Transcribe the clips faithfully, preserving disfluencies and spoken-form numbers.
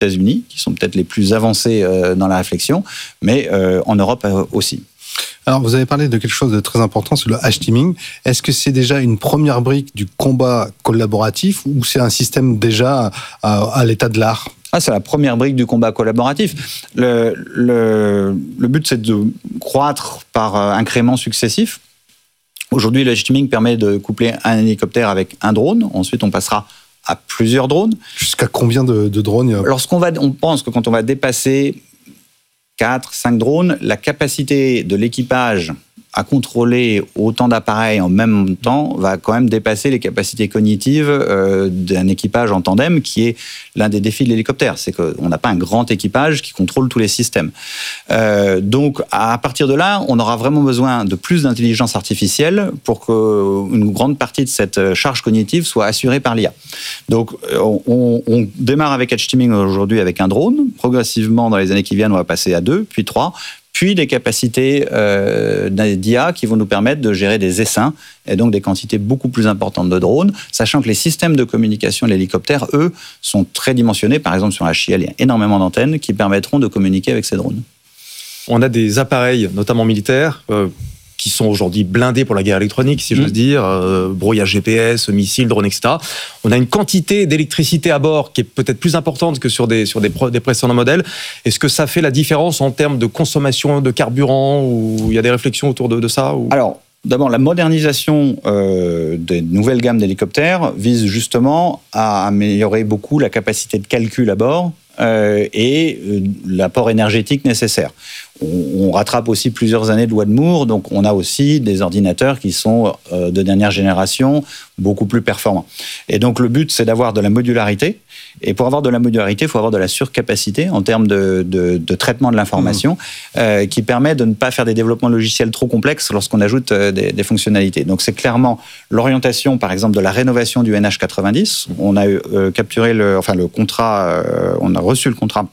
États-Unis, qui sont peut-être les plus avancés euh, dans la réflexion, mais euh, en Europe euh, aussi. Alors, vous avez parlé de quelque chose de très important, c'est le H-teaming. Est-ce que c'est déjà une première brique du combat collaboratif ou c'est un système déjà à, à l'état de l'art ? Ah, c'est la première brique du combat collaboratif. Le, le, le but, c'est de croître par incréments successifs. Aujourd'hui, le H-teaming permet de coupler un hélicoptère avec un drone. Ensuite, on passera à plusieurs drones. Jusqu'à combien de, de drones ? Lorsqu'on va, on pense que quand on va dépasser quatre, cinq drones, la capacité de l'équipage à contrôler autant d'appareils en même temps va quand même dépasser les capacités cognitives euh, d'un équipage en tandem, qui est l'un des défis de l'hélicoptère. C'est qu'on n'a pas un grand équipage qui contrôle tous les systèmes. Euh, donc, à partir de là, on aura vraiment besoin de plus d'intelligence artificielle pour qu'une grande partie de cette charge cognitive soit assurée par l'I A. Donc, on, on démarre avec H-teaming aujourd'hui avec un drone. Progressivement, dans les années qui viennent, on va passer à deux, puis trois, puis des capacités euh, d'I A qui vont nous permettre de gérer des essaims et donc des quantités beaucoup plus importantes de drones, sachant que les systèmes de communication de l'hélicoptère, eux, sont très dimensionnés. Par exemple, sur H I L, il y a énormément d'antennes qui permettront de communiquer avec ces drones. On a des appareils, notamment militaires, euh, qui sont aujourd'hui blindés pour la guerre électronique, si j'ose mmh. dire, euh, brouillage G P S, missiles, drones, et cetera. On a une quantité d'électricité à bord qui est peut-être plus importante que sur des, sur des, des précédents modèles. Est-ce que ça fait la différence en termes de consommation de carburant, ou il y a des réflexions autour de, de ça ou... Alors, d'abord, la modernisation euh, des nouvelles gammes d'hélicoptères vise justement à améliorer beaucoup la capacité de calcul à bord euh, et euh, l'apport énergétique nécessaire. On, on rattrape aussi plusieurs années de loi de Moore, donc on a aussi des ordinateurs qui sont euh, de dernière génération, beaucoup plus performants. Et donc le but, c'est d'avoir de la modularité. Et pour avoir de la modularité, il faut avoir de la surcapacité en termes de, de, de traitement de l'information, mmh. euh, qui permet de ne pas faire des développements logiciels trop complexes lorsqu'on ajoute euh, des, des fonctionnalités. Donc c'est clairement l'orientation, par exemple, de la rénovation du N H quatre-vingt-dix. On a euh, capturé le, enfin le contrat, euh, on a reçu le contrat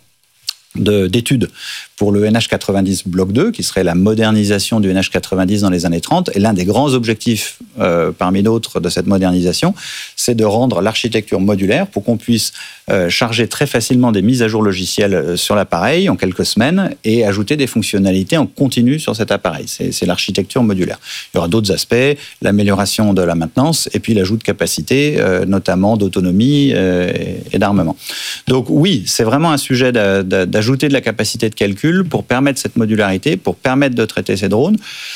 de, d'études pour le N H quatre-vingt-dix Bloc deux, qui serait la modernisation du N H quatre-vingt-dix dans les années trente. Et l'un des grands objectifs, euh, parmi d'autres, de cette modernisation, c'est de rendre l'architecture modulaire pour qu'on puisse euh, charger très facilement des mises à jour logicielles sur l'appareil en quelques semaines et ajouter des fonctionnalités en continu sur cet appareil. C'est, c'est l'architecture modulaire. Il y aura d'autres aspects, l'amélioration de la maintenance et puis l'ajout de capacité, euh, notamment d'autonomie euh, et d'armement. Donc oui, c'est vraiment un sujet de, de, d'ajouter de la capacité de calcul pour permettre cette modularité, pour permettre de traiter ces drones.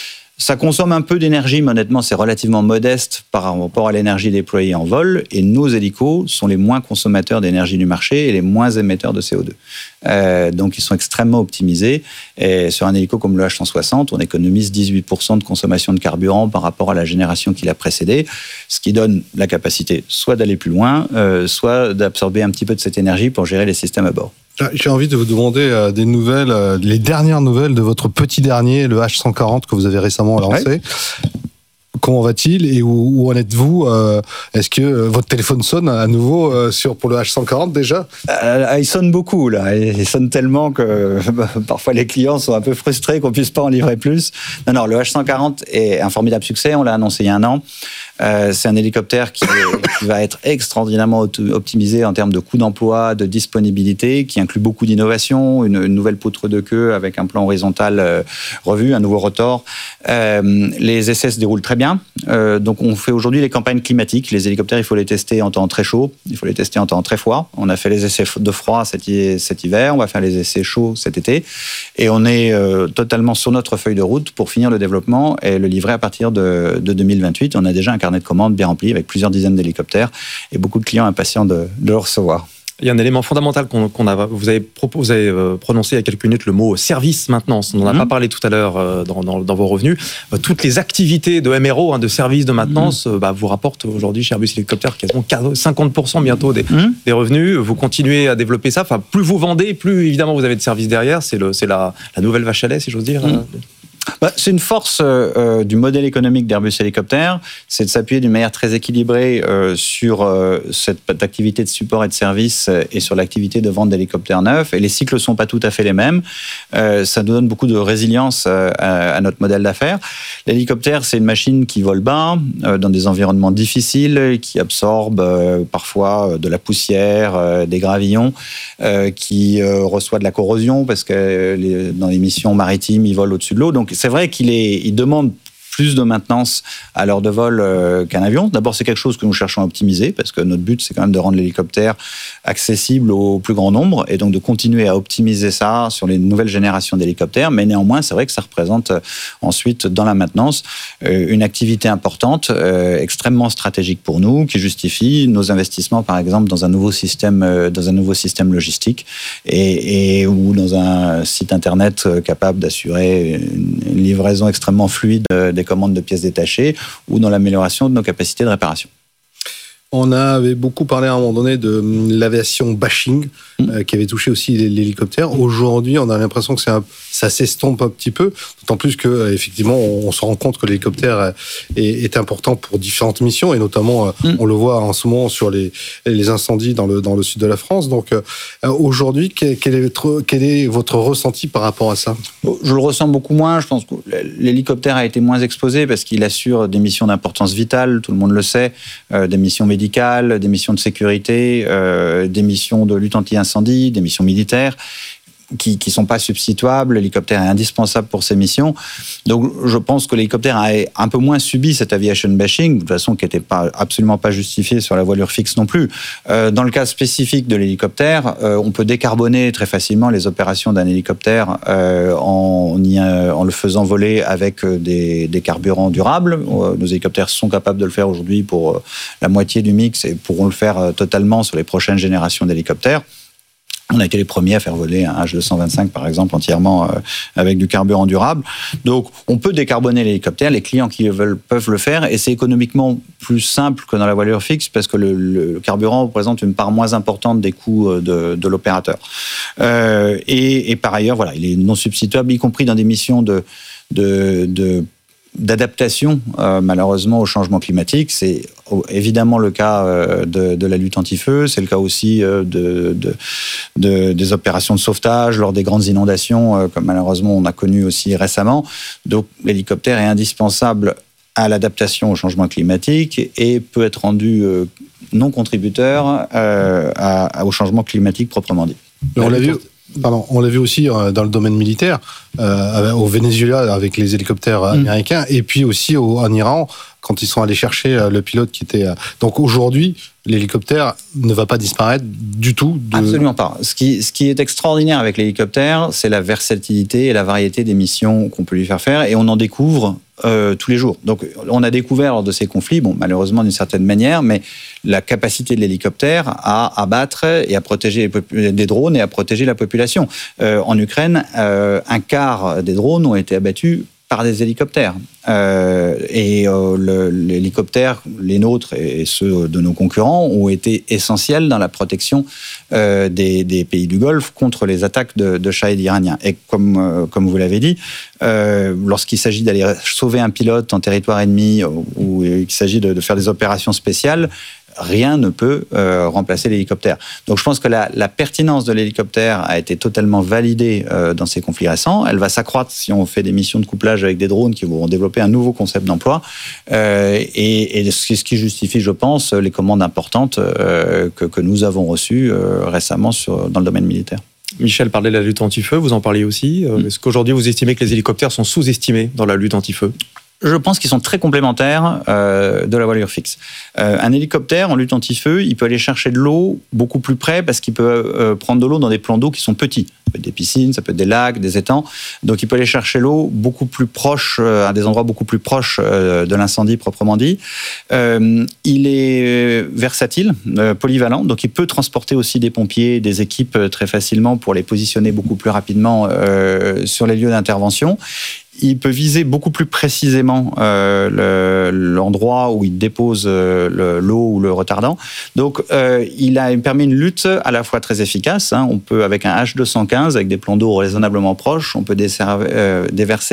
Ça consomme un peu d'énergie, mais honnêtement, c'est relativement modeste par rapport à l'énergie déployée en vol. Et nos hélicos sont les moins consommateurs d'énergie du marché et les moins émetteurs de C O deux. Euh, donc, ils sont extrêmement optimisés. Et sur un hélico comme le H cent soixante, on économise dix-huit pour cent de consommation de carburant par rapport à la génération qui l'a précédée, ce qui donne la capacité soit d'aller plus loin, euh, soit d'absorber un petit peu de cette énergie pour gérer les systèmes à bord. J'ai envie de vous demander euh, des nouvelles, euh, les dernières nouvelles de votre petit dernier, le H cent quarante, que vous avez récemment lancé. Ouais. Comment va-t-il et où, où en êtes-vous euh, Est-ce que euh, votre téléphone sonne à nouveau euh, sur, pour le H cent quarante déjà euh, Il sonne beaucoup, là. Il sonne tellement que bah, parfois les clients sont un peu frustrés qu'on ne puisse pas en livrer plus. Non, non, le H cent quarante est un formidable succès. On l'a annoncé il y a un an. Euh, c'est un hélicoptère qui, est, qui va être extraordinairement optimisé en termes de coût d'emploi, de disponibilité, qui inclut beaucoup d'innovations, une, une nouvelle poutre de queue avec un plan horizontal euh, revu, un nouveau rotor. Euh, les essais se déroulent très bien. Euh, donc on fait aujourd'hui les campagnes climatiques. Les hélicoptères, il faut les tester en temps très chaud, il faut les tester en temps très froid. On a fait les essais de froid cet, cet hiver, on va faire les essais chauds cet été. Et on est euh, totalement sur notre feuille de route pour finir le développement et le livrer à partir de, de deux mille vingt-huit. On a déjà un carnet de commandes bien rempli avec plusieurs dizaines d'hélicoptères et beaucoup de clients impatients de, de le recevoir. Il y a un élément fondamental qu'on, qu'on a. Vous avez, proposé, vous avez euh, prononcé il y a quelques minutes le mot service maintenance. On n'en a mmh. pas parlé tout à l'heure euh, dans, dans, dans vos revenus. Euh, toutes les activités de M R O, hein, de service de maintenance, mmh. euh, bah, vous rapportent aujourd'hui chez Airbus Hélicoptère quasiment cinquante pour cent bientôt des, mmh. des revenus. Vous continuez à développer ça. Enfin, plus vous vendez, plus évidemment vous avez de services derrière. C'est, le, c'est la, la nouvelle vache à lait, si j'ose dire. Mmh. Bah, c'est une force euh, du modèle économique d'Airbus Hélicoptère, c'est de s'appuyer d'une manière très équilibrée euh, sur euh, cette activité de support et de service euh, et sur l'activité de vente d'hélicoptères neufs. Et les cycles ne sont pas tout à fait les mêmes. Euh, ça nous donne beaucoup de résilience euh, à, à notre modèle d'affaires. L'hélicoptère, c'est une machine qui vole bas, euh, dans des environnements difficiles, qui absorbe euh, parfois de la poussière, euh, des gravillons, euh, qui euh, reçoit de la corrosion parce que euh, les, dans les missions maritimes, ils volent au-dessus de l'eau. Donc c'est vrai qu'il est, il demande plus de maintenance à l'heure de vol euh, qu'un avion. D'abord, c'est quelque chose que nous cherchons à optimiser, parce que notre but, c'est quand même de rendre l'hélicoptère accessible au plus grand nombre, et donc de continuer à optimiser ça sur les nouvelles générations d'hélicoptères. Mais néanmoins, c'est vrai que ça représente euh, ensuite, dans la maintenance, euh, une activité importante, euh, extrêmement stratégique pour nous, qui justifie nos investissements, par exemple, dans un nouveau système, euh, dans un nouveau système logistique, et, et ou dans un site internet euh, capable d'assurer une, une livraison extrêmement fluide euh, des commandes de pièces détachées, ou dans l'amélioration de nos capacités de réparation. On avait beaucoup parlé à un moment donné de l'aviation bashing, mmh. euh, qui avait touché aussi l'hélicoptère. Aujourd'hui, on a l'impression que c'est un, ça s'estompe un petit peu, d'autant plus que euh, effectivement, on, on se rend compte que l'hélicoptère est, est important pour différentes missions, et notamment, euh, mmh. on le voit en ce moment sur les, les incendies dans le, dans le sud de la France. Donc, euh, aujourd'hui, quel, quel, est votre, quel est votre ressenti par rapport à ça ? Je le ressens beaucoup moins. Je pense que l'hélicoptère a été moins exposé parce qu'il assure des missions d'importance vitale, tout le monde le sait, euh, des missions médicales, des missions de sécurité, euh, des missions de lutte anti-incendie, des missions militaires qui ne sont pas substituables. L'hélicoptère est indispensable pour ces missions. Donc, je pense que l'hélicoptère a un peu moins subi cet aviation bashing, de toute façon, qui n'était pas, absolument pas justifié sur la voilure fixe non plus. Euh, dans le cas spécifique de l'hélicoptère, euh, on peut décarboner très facilement les opérations d'un hélicoptère euh, en, y, euh, en le faisant voler avec des, des carburants durables. Euh, nos hélicoptères sont capables de le faire aujourd'hui pour euh, la moitié du mix, et pourront le faire euh, totalement sur les prochaines générations d'hélicoptères. On a été les premiers à faire voler un H deux cent vingt-cinq, par exemple, entièrement euh, avec du carburant durable. Donc, on peut décarboner l'hélicoptère. Les clients qui le veulent peuvent le faire, et c'est économiquement plus simple que dans la voilure fixe, parce que le, le carburant représente une part moins importante des coûts de, de l'opérateur. Euh, et, et par ailleurs, voilà, il est non substituable, y compris dans des missions de, de, de d'adaptation, euh, malheureusement, au changement climatique. C'est évidemment le cas euh, de, de la lutte anti-feu, c'est le cas aussi euh, de, de, de, des opérations de sauvetage lors des grandes inondations, euh, comme malheureusement on a connu aussi récemment. Donc l'hélicoptère est indispensable à l'adaptation au changement climatique et peut être rendu euh, non contributeur euh, à, à, au changement climatique proprement dit. On l'a vu. Pardon, on l'a vu aussi dans le domaine militaire, euh, au Venezuela avec les hélicoptères américains, mmh. et puis aussi au, en Iran, quand ils sont allés chercher le pilote qui était... Donc aujourd'hui, l'hélicoptère ne va pas disparaître du tout. De... Absolument pas. Ce qui, ce qui est extraordinaire avec l'hélicoptère, c'est la versatilité et la variété des missions qu'on peut lui faire faire, et on en découvre euh, tous les jours. Donc on a découvert lors de ces conflits, bon, malheureusement d'une certaine manière, mais la capacité de l'hélicoptère à abattre et à protéger des drones et à protéger la population. Euh, en Ukraine, euh, un quart des drones ont été abattus par des hélicoptères. Euh, et euh, le, l'hélicoptère, les nôtres et ceux de nos concurrents, ont été essentiels dans la protection euh, des, des pays du Golfe contre les attaques de, de Shahid iraniens. Et comme, euh, comme vous l'avez dit, euh, lorsqu'il s'agit d'aller sauver un pilote en territoire ennemi, ou, ou il s'agit de, de faire des opérations spéciales, rien ne peut euh, remplacer l'hélicoptère. Donc je pense que la, la pertinence de l'hélicoptère a été totalement validée euh, dans ces conflits récents. Elle va s'accroître si on fait des missions de couplage avec des drones qui vont développer un nouveau concept d'emploi. Euh, et, et c'est ce qui justifie, je pense, les commandes importantes euh, que, que nous avons reçues euh, récemment sur, dans le domaine militaire. Michel parlait de la lutte anti-feu, vous en parliez aussi. Mmh. Est-ce qu'aujourd'hui vous estimez que les hélicoptères sont sous-estimés dans la lutte anti-feu ? Je pense qu'ils sont très complémentaires euh, de la voilure fixe. Euh, un hélicoptère, en lutte anti-feu, il peut aller chercher de l'eau beaucoup plus près parce qu'il peut euh, prendre de l'eau dans des plans d'eau qui sont petits. Ça peut être des piscines, ça peut être des lacs, des étangs. Donc il peut aller chercher l'eau beaucoup plus proche, euh, à des endroits beaucoup plus proches euh, de l'incendie proprement dit. Euh, il est versatile, euh, polyvalent, donc il peut transporter aussi des pompiers, des équipes euh, très facilement pour les positionner beaucoup plus rapidement euh, sur les lieux d'intervention. Il peut viser beaucoup plus précisément euh, le, l'endroit où il dépose euh, le, l'eau ou le retardant. Donc, euh, il a permis une lutte à la fois très efficace. Hein. On peut, avec un H deux cent quinze, avec des plans d'eau raisonnablement proches, on peut desserver, euh, déverser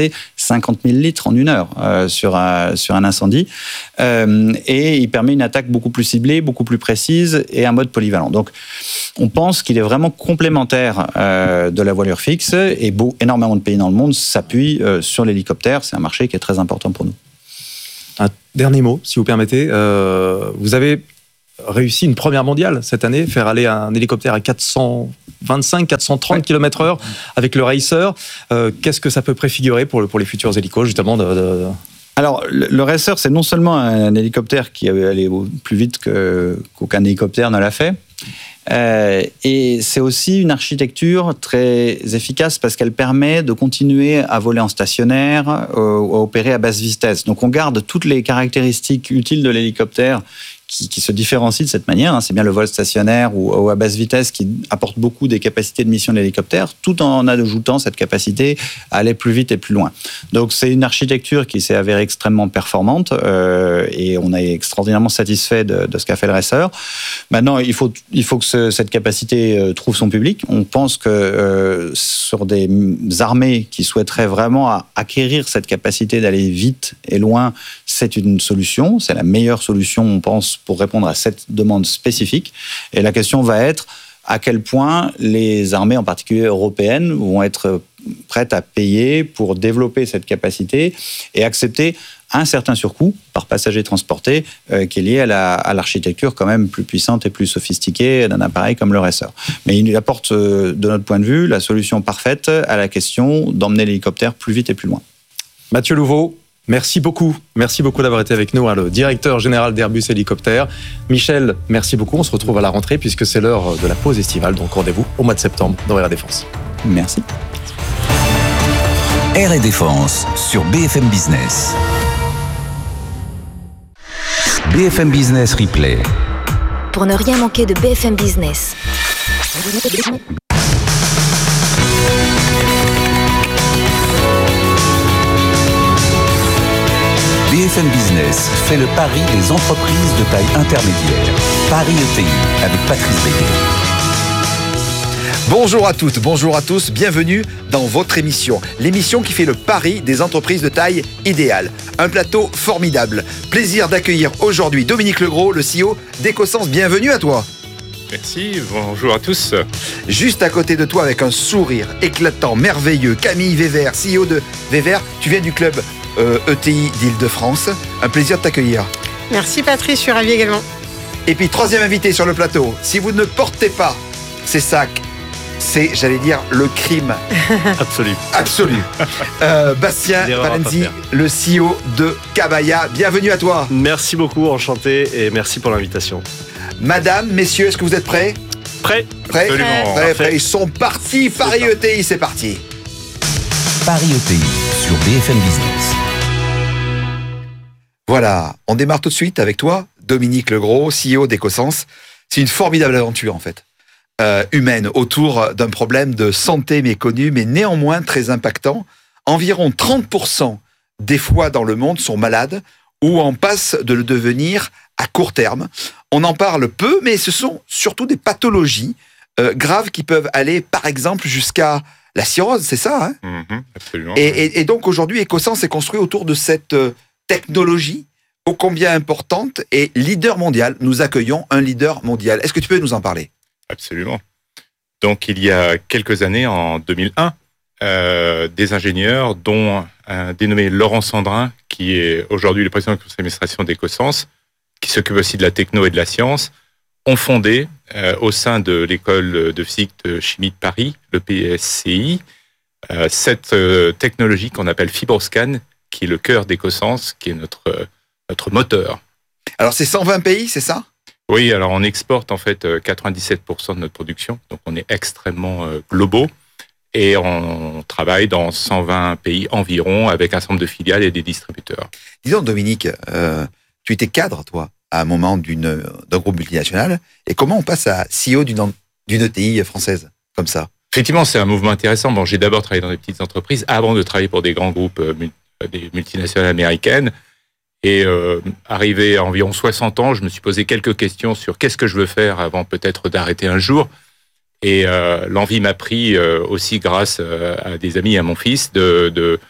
cinquante mille litres en une heure euh, sur, un, sur un incendie. Euh, et il permet une attaque beaucoup plus ciblée, beaucoup plus précise et un mode polyvalent. Donc, on pense qu'il est vraiment complémentaire euh, de la voilure fixe et beau, énormément de pays dans le monde s'appuient euh, sur l'hélicoptère. C'est un marché qui est très important pour nous. Un dernier mot, si vous permettez. Euh, vous avez réussi une première mondiale cette année, faire aller un hélicoptère à quatre cent vingt-cinq à quatre cent trente kilomètres heure avec le Racer. Euh, qu'est-ce que ça peut préfigurer pour, le, pour les futurs hélicos, justement de, de... Alors, le, le Racer, c'est non seulement un hélicoptère qui allait plus vite que, qu'aucun hélicoptère ne l'a fait, euh, et c'est aussi une architecture très efficace parce qu'elle permet de continuer à voler en stationnaire, euh, à opérer à basse vitesse. Donc, on garde toutes les caractéristiques utiles de l'hélicoptère Qui, qui se différencie de cette manière. Hein. C'est bien le vol stationnaire ou, ou à basse vitesse qui apporte beaucoup des capacités de mission de l'hélicoptère, tout en ajoutant cette capacité à aller plus vite et plus loin. Donc c'est une architecture qui s'est avérée extrêmement performante euh, et on est extraordinairement satisfait de, de ce qu'a fait le Racer. Maintenant, il faut, il faut que ce, cette capacité euh, trouve son public. On pense que euh, sur des armées qui souhaiteraient vraiment à, acquérir cette capacité d'aller vite et loin, c'est une solution. C'est la meilleure solution, on pense, pour répondre à cette demande spécifique. Et la question va être à quel point les armées, en particulier européennes, vont être prêtes à payer pour développer cette capacité et accepter un certain surcoût par passager transporté euh, qui est lié à, la, à l'architecture quand même plus puissante et plus sophistiquée d'un appareil comme le Racer. Mais il apporte, euh, de notre point de vue, la solution parfaite à la question d'emmener l'hélicoptère plus vite et plus loin. Mathieu Louveau, merci beaucoup. Merci beaucoup d'avoir été avec nous, hein, le directeur général d'Airbus Hélicoptère. Michel, merci beaucoup. On se retrouve à la rentrée puisque c'est l'heure de la pause estivale. Donc rendez-vous au mois de septembre dans R et Défense. Merci. R et Défense sur B F M Business. B F M Business Replay. Pour ne rien manquer de B F M Business. B F M Business fait le pari des entreprises de taille intermédiaire. Paris E T I avec Patrice Béguet. Bonjour à toutes, bonjour à tous, bienvenue dans votre émission. L'émission qui fait le pari des entreprises de taille idéale. Un plateau formidable. Plaisir d'accueillir aujourd'hui Dominique Legros, le C E O d'Ecosens. Bienvenue à toi. Merci, bonjour à tous. Juste à côté de toi avec un sourire éclatant, merveilleux, Camille Wever, C E O de Wever. Tu viens du club euh, E T I d'Île-de-France. Un plaisir de t'accueillir. Merci Patrice, je suis ravi également. Et puis troisième invité sur le plateau, si vous ne portez pas ces sacs, c'est, j'allais dire, le crime Absolu. absolu. Euh, Bastien Valenzi, le C E O de Cabaya. Bienvenue à toi. Merci beaucoup, enchanté et merci pour l'invitation. Madame, messieurs, est-ce que vous êtes prêts? Prêt? Prêts? Absolument. Prêts, prêts. Ils sont partis. Paris E T I, c'est parti. Paris E T I sur B F M Business. Voilà, on démarre tout de suite avec toi, Dominique Legros, C E O d'Ecosens. C'est une formidable aventure en fait. Euh, humaine autour d'un problème de santé méconnu, mais néanmoins très impactant. Environ trente pour cent des foies dans le monde sont malades ou en passent de le devenir à court terme. On en parle peu, mais ce sont surtout des pathologies euh, graves qui peuvent aller, par exemple, jusqu'à la cirrhose, c'est ça hein Mmh, absolument. et, et, et donc aujourd'hui, Ecosens est construit autour de cette euh, technologie ô combien importante et leader mondial. Nous accueillons un leader mondial. Est-ce que tu peux nous en parler? Absolument. Donc, il y a quelques années, en deux mille un, euh, des ingénieurs, dont un dénommé Laurent Sandrin, qui est aujourd'hui le président du conseil d'administration d'Ecosens, qui s'occupe aussi de la techno et de la science, ont fondé, euh, au sein de l'école de physique de chimie de Paris, le P S C I, euh, cette euh, technologie qu'on appelle FibroScan, qui est le cœur d'Ecosens, qui est notre, euh, notre moteur. Alors c'est cent vingt pays, c'est ça? Oui, alors on exporte en fait quatre-vingt-dix-sept pour cent de notre production, donc on est extrêmement euh, globaux et on travaille dans cent vingt pays environ avec un certain nombre de filiales et des distributeurs. Dis donc Dominique, euh, tu étais cadre toi à un moment d'une, d'un groupe multinational et comment on passe à C E O d'une, d'une E T I française comme ça? Effectivement, c'est un mouvement intéressant. Bon, j'ai d'abord travaillé dans des petites entreprises avant de travailler pour des grands groupes, euh, des multinationales américaines. Et euh, arrivé à environ soixante ans, je me suis posé quelques questions sur qu'est-ce que je veux faire avant peut-être d'arrêter un jour. Et euh, l'envie m'a pris euh, aussi grâce euh, à des amis et à mon fils de, de,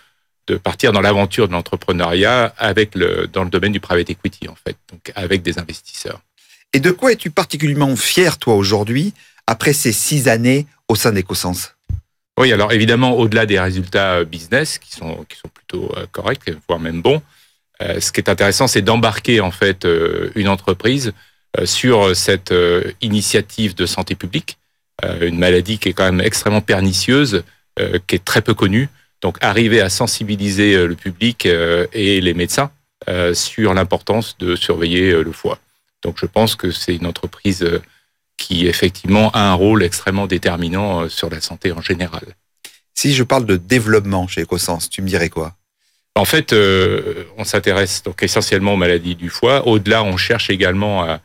de partir dans l'aventure de l'entrepreneuriat avec le, dans le domaine du private equity, en fait, donc avec des investisseurs. Et de quoi es-tu particulièrement fier, toi, aujourd'hui, après ces six années au sein d'Ecosens ? Oui, alors évidemment, au-delà des résultats business, qui sont, qui sont plutôt corrects, voire même bons, euh, ce qui est intéressant, c'est d'embarquer, en fait, euh, une entreprise euh, sur cette euh, initiative de santé publique, euh, une maladie qui est quand même extrêmement pernicieuse, euh, qui est très peu connue. Donc, arriver à sensibiliser le public euh, et les médecins euh, sur l'importance de surveiller euh, le foie. Donc, je pense que c'est une entreprise euh, qui, effectivement, a un rôle extrêmement déterminant euh, sur la santé en général. Si je parle de développement chez Ecosens, tu me dirais quoi ? En fait, euh, on s'intéresse donc essentiellement aux maladies du foie. Au-delà, on cherche également à,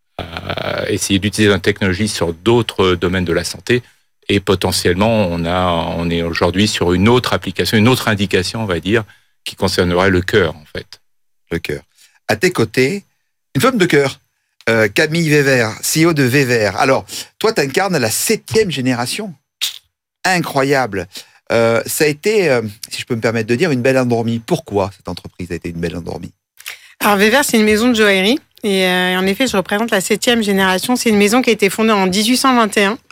à essayer d'utiliser la technologie sur d'autres domaines de la santé. Et potentiellement, on, a, on est aujourd'hui sur une autre application, une autre indication, on va dire, qui concernerait le cœur, en fait. Le cœur. À tes côtés, une femme de cœur, euh, Camille Weber, C E O de Weber. Alors, toi, tu incarnes la septième génération. Incroyable. Euh, ça a été, euh, si je peux me permettre de dire, une belle endormie. Pourquoi cette entreprise a été une belle endormie ? Alors, Weber, c'est une maison de joaillerie. Et euh, en effet, je représente la septième génération. C'est une maison qui a été fondée en dix-huit cent vingt et un.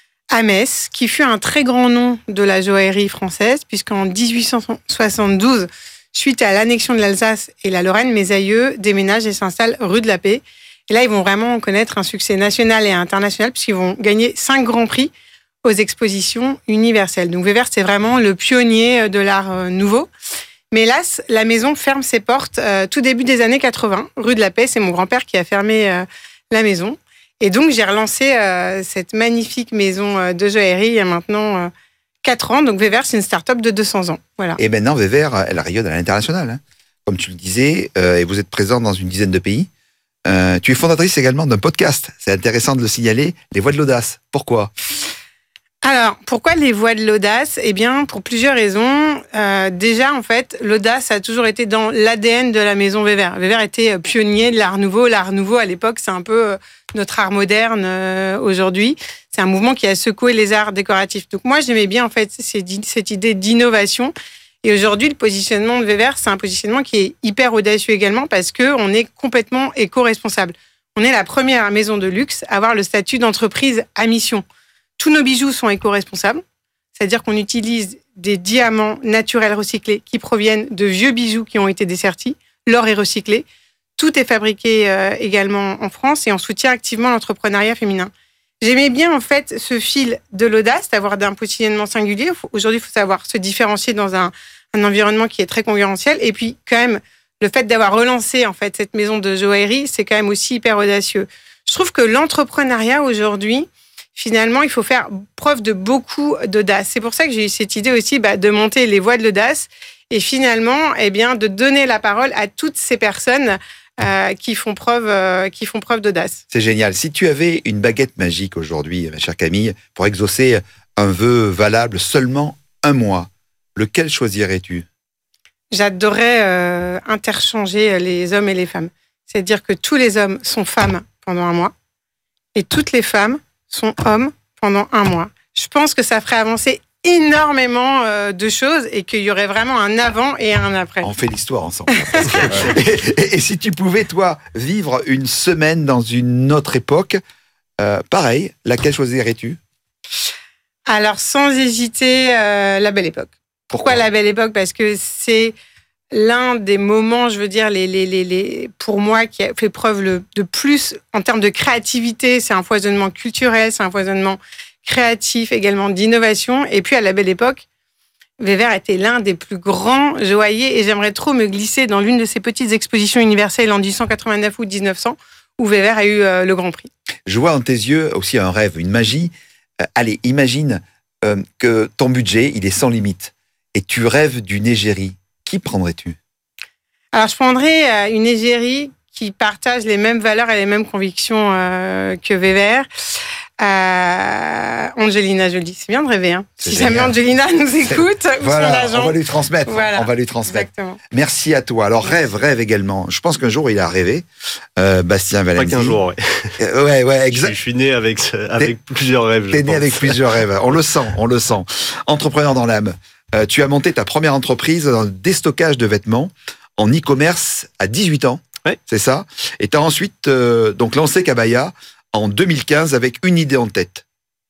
À Metz, qui fut un très grand nom de la joaillerie française, puisqu'en dix-huit cent soixante-douze, suite à l'annexion de l'Alsace et la Lorraine, mes aïeux déménagent et s'installent rue de la Paix. Et là, ils vont vraiment connaître un succès national et international, puisqu'ils vont gagner cinq grands prix aux expositions universelles. Donc, Weber, c'est vraiment le pionnier de l'art nouveau. Mais hélas, la maison ferme ses portes euh, tout début des années quatre-vingts. Rue de la Paix, c'est mon grand-père qui a fermé euh, la maison. Et donc, j'ai relancé euh, cette magnifique maison euh, de joaillerie il y a maintenant euh, quatre ans. Donc, Weber, c'est une start-up de deux cents ans. Voilà. Et maintenant, Weber, elle rayonne à l'international. Hein. Comme tu le disais, euh, et vous êtes présent dans une dizaine de pays. Euh, tu es fondatrice également d'un podcast. C'est intéressant de le signaler, Les Voix de l'Audace. Pourquoi ? Alors, pourquoi les voies de l'audace ? Eh bien, pour plusieurs raisons. Euh, déjà, en fait, l'audace a toujours été dans l'A D N de la maison Weber. Weber était pionnier de l'art nouveau. L'art nouveau, à l'époque, c'est un peu notre art moderne euh, aujourd'hui. C'est un mouvement qui a secoué les arts décoratifs. Donc moi, j'aimais bien, en fait, cette idée d'innovation. Et aujourd'hui, le positionnement de Weber, c'est un positionnement qui est hyper audacieux également parce qu'on est complètement éco-responsable. On est la première maison de luxe à avoir le statut d'entreprise à mission. Tous nos bijoux sont éco-responsables, c'est-à-dire qu'on utilise des diamants naturels recyclés qui proviennent de vieux bijoux qui ont été dessertis. L'or est recyclé. Tout est fabriqué euh, également en France et on soutient activement l'entrepreneuriat féminin. J'aimais bien en fait ce fil de l'audace, d'avoir un positionnement singulier. Aujourd'hui, il faut savoir se différencier dans un, un environnement qui est très concurrentiel. Et puis quand même, le fait d'avoir relancé en fait cette maison de joaillerie, c'est quand même aussi hyper audacieux. Je trouve que l'entrepreneuriat aujourd'hui, finalement, il faut faire preuve de beaucoup d'audace. C'est pour ça que j'ai eu cette idée aussi bah, de monter les voies de l'audace et finalement, eh bien, de donner la parole à toutes ces personnes euh, qui font preuve, euh, qui font preuve d'audace. C'est génial. Si tu avais une baguette magique aujourd'hui, ma chère Camille, pour exaucer un vœu valable seulement un mois, lequel choisirais-tu ? J'adorerais euh, interchanger les hommes et les femmes. C'est-à-dire que tous les hommes sont femmes pendant un mois et toutes les femmes sont hommes pendant un mois. Je pense que ça ferait avancer énormément euh, de choses et qu'il y aurait vraiment un avant et un après. On fait l'histoire ensemble. et, et, et si tu pouvais, toi, vivre une semaine dans une autre époque, euh, pareil, laquelle choisirais-tu ? Alors, sans hésiter, euh, la Belle Époque. Pourquoi, Pourquoi la Belle Époque ? Parce que c'est l'un des moments, je veux dire, les, les, les, les, pour moi, qui a fait preuve le, de plus en termes de créativité. C'est un foisonnement culturel, c'est un foisonnement créatif, également d'innovation. Et puis, à la Belle Époque, Weber était l'un des plus grands joailliers et j'aimerais trop me glisser dans l'une de ces petites expositions universelles en dix-huit cent quatre-vingt-neuf ou dix-neuf cents où Weber a eu euh, le Grand Prix. Je vois dans tes yeux aussi un rêve, une magie. Euh, allez, imagine euh, que ton budget, il est sans limite et tu rêves d'une égérie. Qui prendrais-tu ? Alors, je prendrais une égérie qui partage les mêmes valeurs et les mêmes convictions euh, que Weber. Euh, Angelina Jolie. C'est bien de rêver. Hein. Si génial. Jamais Angelina nous écoute, ou voilà, son agent. On va lui transmettre. Voilà, on va lui transmettre. Exactement. Merci à toi. Alors, rêve, rêve également. Je pense qu'un jour, il a rêvé. Euh, Bastien Valenzi. Pas qu'un jour, ouais. ouais, ouais, exact. Je, je suis né avec, avec plusieurs rêves. T'es né avec plusieurs rêves. On le sent, on le sent. Entrepreneur dans l'âme. Euh, tu as monté ta première entreprise dans le déstockage de vêtements en e-commerce à dix-huit ans. Oui. C'est ça. Et tu as ensuite euh, donc lancé Kabaya en deux mille quinze avec une idée en tête.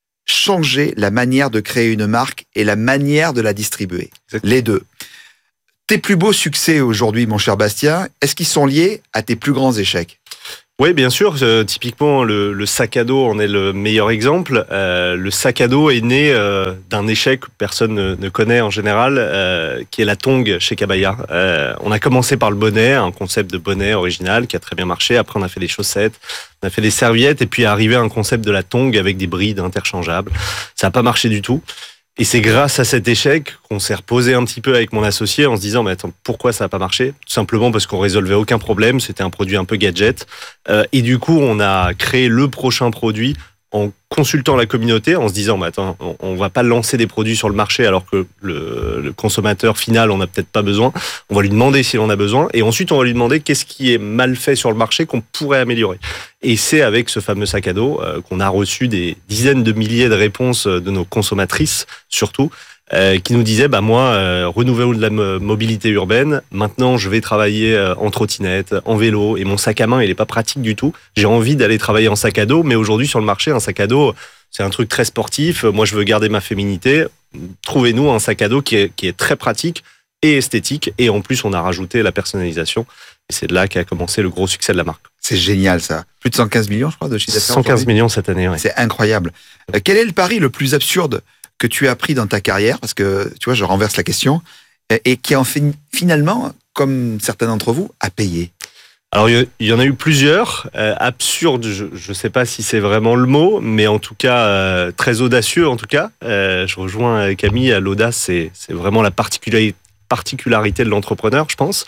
Changer la manière de créer une marque et la manière de la distribuer. Exactement. Les deux. Tes plus beaux succès aujourd'hui, mon cher Bastien, est-ce qu'ils sont liés à tes plus grands échecs ? Oui, bien sûr. Euh, typiquement, le, le sac à dos en est le meilleur exemple. Euh, le sac à dos est né euh, d'un échec que personne ne, ne connaît en général, euh, qui est la tongue chez Kabaya. Euh, on a commencé par le bonnet, un concept de bonnet original qui a très bien marché. Après, on a fait des chaussettes, on a fait des serviettes, et puis est arrivé un concept de la tongue avec des brides interchangeables. Ça n'a pas marché du tout. Et c'est grâce à cet échec qu'on s'est reposé un petit peu avec mon associé en se disant mais attends, pourquoi ça n'a pas marché ? Tout simplement parce qu'on résolvait aucun problème, c'était un produit un peu gadget. Euh, et du coup, on a créé le prochain produit en consultant la communauté, en se disant mais attends, on, on va pas lancer des produits sur le marché alors que le, le consommateur final on a peut-être pas besoin. On va lui demander s'il en a besoin et ensuite on va lui demander qu'est-ce qui est mal fait sur le marché qu'on pourrait améliorer. Et c'est avec ce fameux sac à dos euh, qu'on a reçu des dizaines de milliers de réponses de nos consommatrices surtout. Euh, qui nous disait bah moi euh, renouveau de la mobilité urbaine, maintenant je vais travailler euh, en trottinette, en vélo et mon sac à main il est pas pratique du tout. J'ai envie d'aller travailler en sac à dos, mais aujourd'hui sur le marché un sac à dos c'est un truc très sportif. Moi je veux garder ma féminité. Trouvez-nous un sac à dos qui est qui est très pratique et esthétique et en plus on a rajouté la personnalisation et c'est de là qu'a commencé le gros succès de la marque. C'est génial ça. Plus de cent quinze millions je crois de chiffre d'affaires. cent quinze millions cette année. Ouais. C'est incroyable. Euh, quel est le pari le plus absurde que tu as pris dans ta carrière, parce que, tu vois, je renverse la question, et qui en fait, finalement, comme certains d'entre vous, a payé? Alors, il y en a eu plusieurs. Euh, absurdes, je ne sais pas si c'est vraiment le mot, mais en tout cas, euh, très audacieux, en tout cas. Euh, je rejoins Camille, l'audace, c'est, c'est vraiment la particularité, particularité de l'entrepreneur, je pense.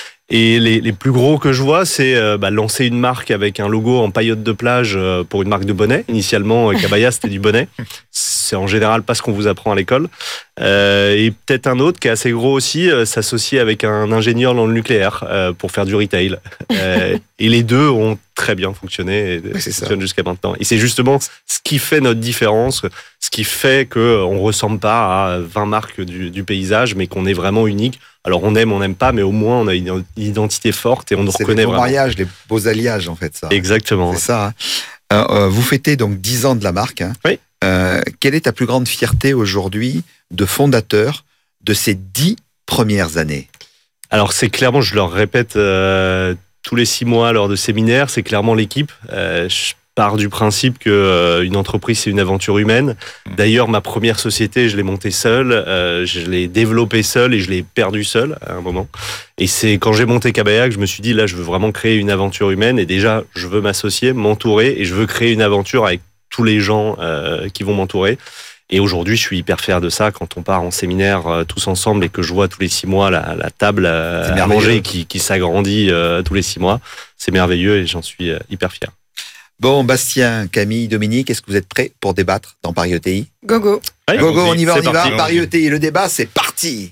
Et les, les plus gros que je vois, c'est euh, bah, lancer une marque avec un logo en paillote de plage euh, pour une marque de bonnet. Initialement, euh, Kabaya, c'était du bonnet. C'est en général pas ce qu'on vous apprend à l'école. Euh, et peut-être un autre qui est assez gros aussi, euh, s'associer avec un ingénieur dans le nucléaire euh, pour faire du retail. Euh, et les deux ont très bien fonctionné et ouais, fonctionnent jusqu'à maintenant. Et c'est justement ce qui fait notre différence, ce qui fait qu'on ne ressemble pas à vingt marques du, du paysage, mais qu'on est vraiment unique. Alors on aime, on n'aime pas, mais au moins on a une identité forte et on nous c'est reconnaît vraiment. C'est les beaux mariages, les beaux alliages en fait. Ça. Exactement. C'est ça. Hein. Euh, euh, vous fêtez donc dix ans de la marque. Hein. Oui. Euh, quelle est ta plus grande fierté aujourd'hui de fondateur de ces dix premières années? Alors c'est clairement, je leur répète euh, tous les six mois lors de séminaires, c'est clairement l'équipe. Euh, je pars du principe que euh, une entreprise c'est une aventure humaine. D'ailleurs, ma première société, je l'ai montée seule, euh, je l'ai développée seule et je l'ai perdue seule à un moment. Et c'est quand j'ai monté Kabaya que je me suis dit là, je veux vraiment créer une aventure humaine et déjà, je veux m'associer, m'entourer et je veux créer une aventure avec tous les gens euh, qui vont m'entourer. Et aujourd'hui, je suis hyper fier de ça quand on part en séminaire euh, tous ensemble et que je vois tous les six mois la, la table euh, à manger qui, qui s'agrandit euh, tous les six mois. C'est merveilleux et j'en suis euh, hyper fier. Bon, Bastien, Camille, Dominique, est-ce que vous êtes prêts pour débattre dans Paris E T I? Go, go. Ouais, go, go, on y va, on y parti, va. Paris E T I, le débat, c'est parti.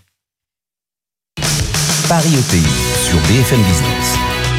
Paris E T I sur B F M Business.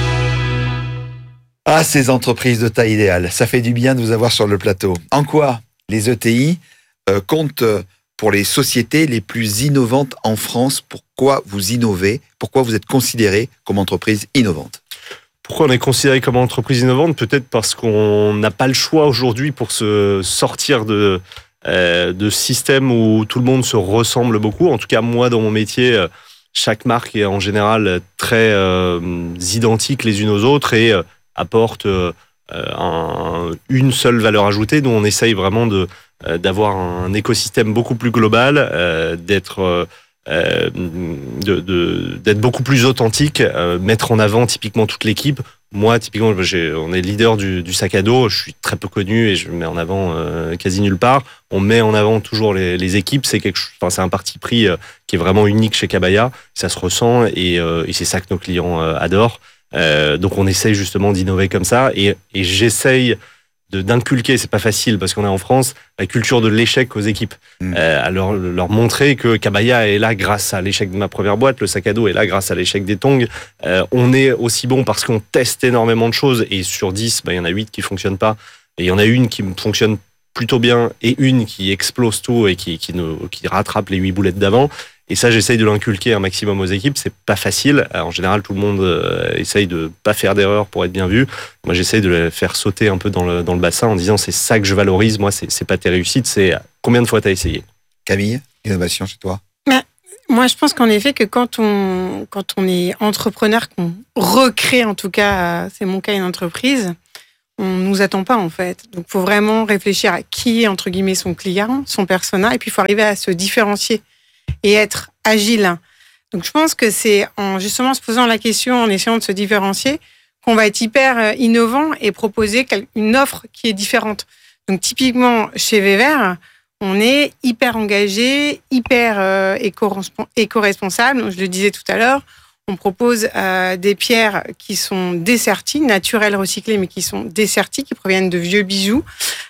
Ah, ces entreprises de taille idéale, ça fait du bien de vous avoir sur le plateau. En quoi les E T I euh, comptent pour les sociétés les plus innovantes en France? Pourquoi vous innovez? Pourquoi vous êtes considéré comme entreprise innovante? Pourquoi on est considéré comme entreprise innovante? Peut-être parce qu'on n'a pas le choix aujourd'hui pour se sortir de, euh, de systèmes où tout le monde se ressemble beaucoup. En tout cas, moi, dans mon métier, chaque marque est en général très euh, identique les unes aux autres et euh, apporte euh, un, une seule valeur ajoutée. Nous, on essaye vraiment de, euh, d'avoir un écosystème beaucoup plus global, euh, d'être... Euh, Euh, de, de, d'être beaucoup plus authentique, euh, mettre en avant typiquement toute l'équipe. Moi, typiquement, j'ai, on est leader du, du sac à dos, je suis très peu connu et je me mets en avant euh, quasi nulle part. On met en avant toujours les, les équipes, c'est, quelque, enfin, c'est un parti pris euh, qui est vraiment unique chez Kabaya, ça se ressent et, euh, et c'est ça que nos clients euh, adorent. Euh, donc on essaye justement d'innover comme ça et, et j'essaye de, d'inculquer, c'est pas facile parce qu'on est en France, la culture de l'échec aux équipes. Mmh. Euh, à leur, leur montrer que Kabaya est là grâce à l'échec de ma première boîte, le sac à dos est là grâce à l'échec des tongs. Euh, on est aussi bon parce qu'on teste énormément de choses et sur dix, bah, il y en a huit qui fonctionnent pas. Et il y en a une qui fonctionne plutôt bien et une qui explose tout et qui, qui, nous, qui rattrape les huit boulettes d'avant. Et ça, j'essaye de l'inculquer un maximum aux équipes. C'est pas facile. Alors, en général, tout le monde euh, essaye de pas faire d'erreur pour être bien vu. Moi, j'essaye de les faire sauter un peu dans le, dans le bassin en disant c'est ça que je valorise. Moi, c'est, c'est pas tes réussites, c'est combien de fois tu as essayé. Camille, innovation chez toi? Mais, moi, je pense qu'en effet, que quand on, quand on est entrepreneur, qu'on recrée, en tout cas, c'est mon cas, une entreprise, on ne nous attend pas, en fait. Donc, il faut vraiment réfléchir à qui est, entre guillemets, son client, son persona, et puis il faut arriver à se différencier et être agile. Donc, je pense que c'est en justement se posant la question, en essayant de se différencier, qu'on va être hyper innovant et proposer une offre qui est différente. Donc, typiquement, chez Vever, on est hyper engagé, hyper euh, éco-responsable. Je le disais tout à l'heure, on propose euh, des pierres qui sont desserties, naturelles, recyclées, mais qui sont desserties, qui proviennent de vieux bijoux,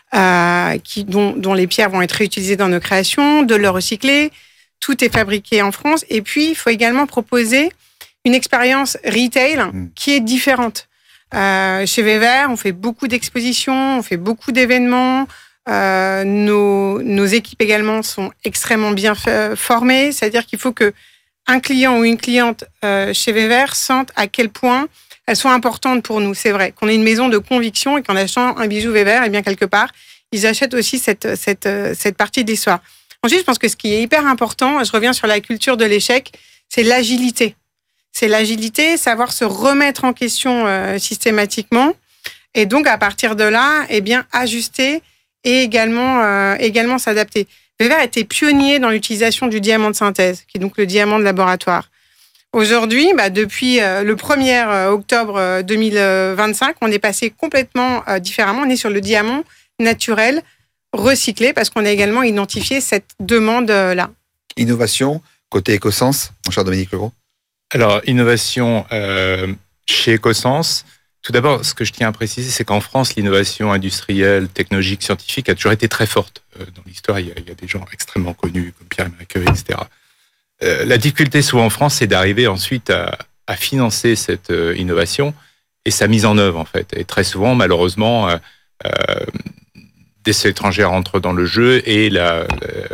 euh, qui, dont, dont les pierres vont être réutilisées dans nos créations, de l'or recyclé. Tout est fabriqué en France. Et puis, il faut également proposer une expérience retail qui est différente. Euh, chez Vever, on fait beaucoup d'expositions, on fait beaucoup d'événements. Euh, nos, nos équipes également sont extrêmement bien f- formées. C'est-à-dire qu'il faut que un client ou une cliente euh, chez Vever sente à quel point elles sont importantes pour nous. C'est vrai qu'on est une maison de conviction et qu'en achetant un bijou Vever, eh bien quelque part, ils achètent aussi cette, cette, cette partie de l'histoire. Ensuite, je pense que ce qui est hyper important, je reviens sur la culture de l'échec, c'est l'agilité. C'est l'agilité, savoir se remettre en question euh, systématiquement. Et donc, à partir de là, eh bien, ajuster et également, euh, également s'adapter. Vever était pionnier dans l'utilisation du diamant de synthèse, qui est donc le diamant de laboratoire. Aujourd'hui, bah, depuis euh, le premier octobre deux mille vingt-cinq, on est passé complètement euh, différemment. On est sur le diamant naturel, recyclé, parce qu'on a également identifié cette demande-là. Innovation, côté Ecosens, mon cher Dominique Legros. Alors, innovation euh, chez Ecosens, tout d'abord, ce que je tiens à préciser, c'est qu'en France, l'innovation industrielle, technologique, scientifique a toujours été très forte. Euh, dans l'histoire, il y, a, il y a des gens extrêmement connus, comme Pierre-Emerick Curie, et cetera. Euh, la difficulté, souvent en France, c'est d'arriver ensuite à, à financer cette euh, innovation et sa mise en œuvre, en fait. Et très souvent, malheureusement, euh, euh, des étrangers rentrent dans le jeu et la,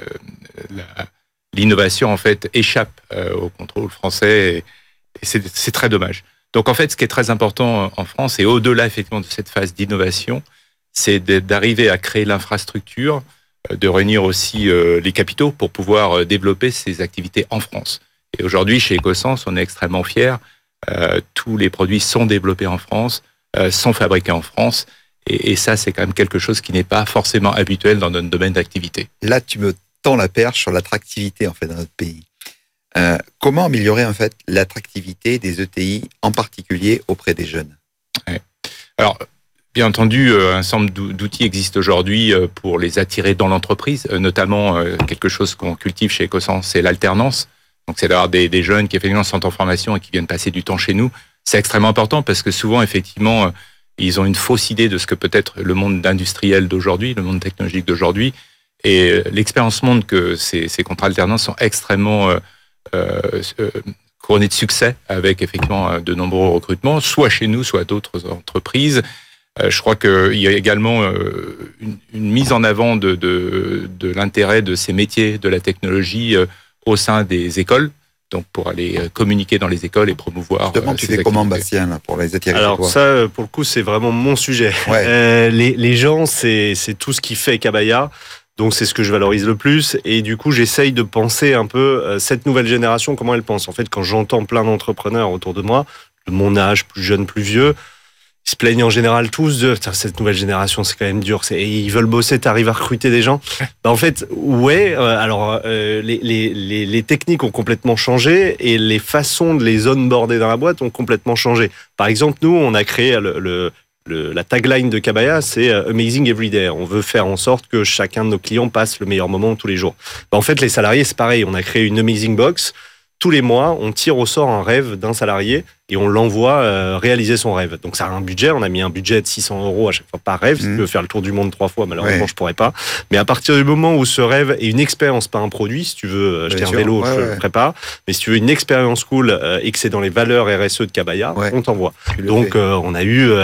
la, la, l'innovation, en fait, échappe euh, au contrôle français. Et, et c'est, c'est très dommage. Donc, en fait, ce qui est très important en France, et au-delà, effectivement, de cette phase d'innovation, c'est d'arriver à créer l'infrastructure, de réunir aussi les capitaux pour pouvoir développer ces activités en France. Et aujourd'hui, chez Ecosens, on est extrêmement fiers. Euh, tous les produits sont développés en France, euh, sont fabriqués en France. Et, et ça, c'est quand même quelque chose qui n'est pas forcément habituel dans notre domaine d'activité. Là, tu me tends la perche sur l'attractivité, en fait, dans notre pays. Euh, comment améliorer en fait l'attractivité des E T I, en particulier auprès des jeunes? Ouais. Alors, bien entendu, un certain nombre d'outils existent aujourd'hui pour les attirer dans l'entreprise, notamment quelque chose qu'on cultive chez Ecosens, c'est l'alternance. Donc, c'est d'avoir des, des jeunes qui effectivement sont en formation et qui viennent passer du temps chez nous. C'est extrêmement important parce que souvent, effectivement, ils ont une fausse idée de ce que peut être le monde industriel d'aujourd'hui, le monde technologique d'aujourd'hui. Et l'expérience montre que ces, ces contrats alternance sont extrêmement Euh, euh, couronné de succès avec effectivement de nombreux recrutements, soit chez nous, soit d'autres entreprises. Euh, je crois qu'il y a également euh, une, une mise en avant de, de, de l'intérêt de ces métiers de la technologie euh, au sein des écoles, donc pour aller communiquer dans les écoles et promouvoir. Justement, euh, tu ces fais comment, activités. Bastien, là, pour les attirer? Alors ça, pour le coup, c'est vraiment mon sujet. Ouais. Euh, les, les gens, c'est, c'est tout ce qui fait Kabaya. Donc, c'est ce que je valorise le plus. Et du coup, j'essaye de penser un peu euh, cette nouvelle génération, comment elle pense. En fait, quand j'entends plein d'entrepreneurs autour de moi, de mon âge, plus jeune, plus vieux, ils se plaignent en général tous de cette nouvelle génération, c'est quand même dur. C'est, ils veulent bosser, t'arrives à recruter des gens. Bah, en fait, ouais. Euh, alors, euh, les, les, les, les techniques ont complètement changé et les façons de les onboarder dans la boîte ont complètement changé. Par exemple, nous, on a créé le, le Le, la tagline de Kabaya, c'est « Amazing Every Day ». On veut faire en sorte que chacun de nos clients passe le meilleur moment tous les jours. Bah, en fait, les salariés, c'est pareil. On a créé une Amazing Box. Tous les mois, on tire au sort un rêve d'un salarié et on l'envoie euh, réaliser son rêve. Donc, ça a un budget. On a mis un budget de six cents euros à chaque fois par rêve. Mmh. Si tu veux faire le tour du monde trois fois, malheureusement, ouais. je pourrais pas. Mais à partir du moment où ce rêve est une expérience, pas un produit, si tu veux acheter un vélo, ouais, je ouais. le prépare. Mais si tu veux une expérience cool euh, et que c'est dans les valeurs R S E de Kabaya, ouais. on t'envoie. Donc, euh, on a eu... Euh,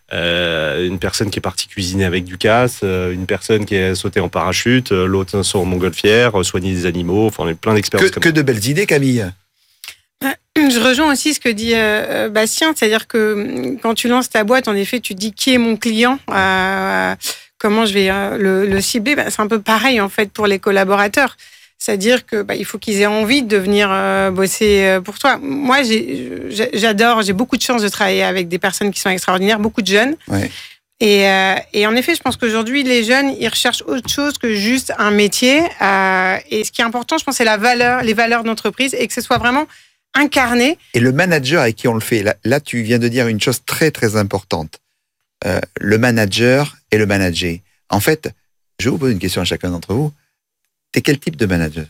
Euh, une personne qui est partie cuisiner avec du casse, euh, une personne qui est sautée en parachute, euh, l'autre sur montgolfière, euh, soigner des animaux. Enfin, on a plein d'expériences. Que, que de belles idées, Camille. Je rejoins aussi ce que dit euh, Bastien, c'est-à-dire que quand tu lances ta boîte, en effet, tu te dis qui est mon client, euh, comment je vais euh, le, le cibler. Ben, c'est un peu pareil en fait pour les collaborateurs. C'est-à-dire que bah, il faut qu'ils aient envie de venir euh, bosser pour toi. Moi, j'ai, j'adore, j'ai beaucoup de chance de travailler avec des personnes qui sont extraordinaires, beaucoup de jeunes. Ouais. Et, euh, et en effet, je pense qu'aujourd'hui, les jeunes, ils recherchent autre chose que juste un métier. Euh, et ce qui est important, je pense, c'est la valeur, les valeurs d'entreprise et que ce soit vraiment incarné. Et le manager avec qui on le fait, là, là tu viens de dire une chose très, très importante. Euh, le manager et le manager. En fait, je vais vous poser une question à chacun d'entre vous. T'es quel type de manager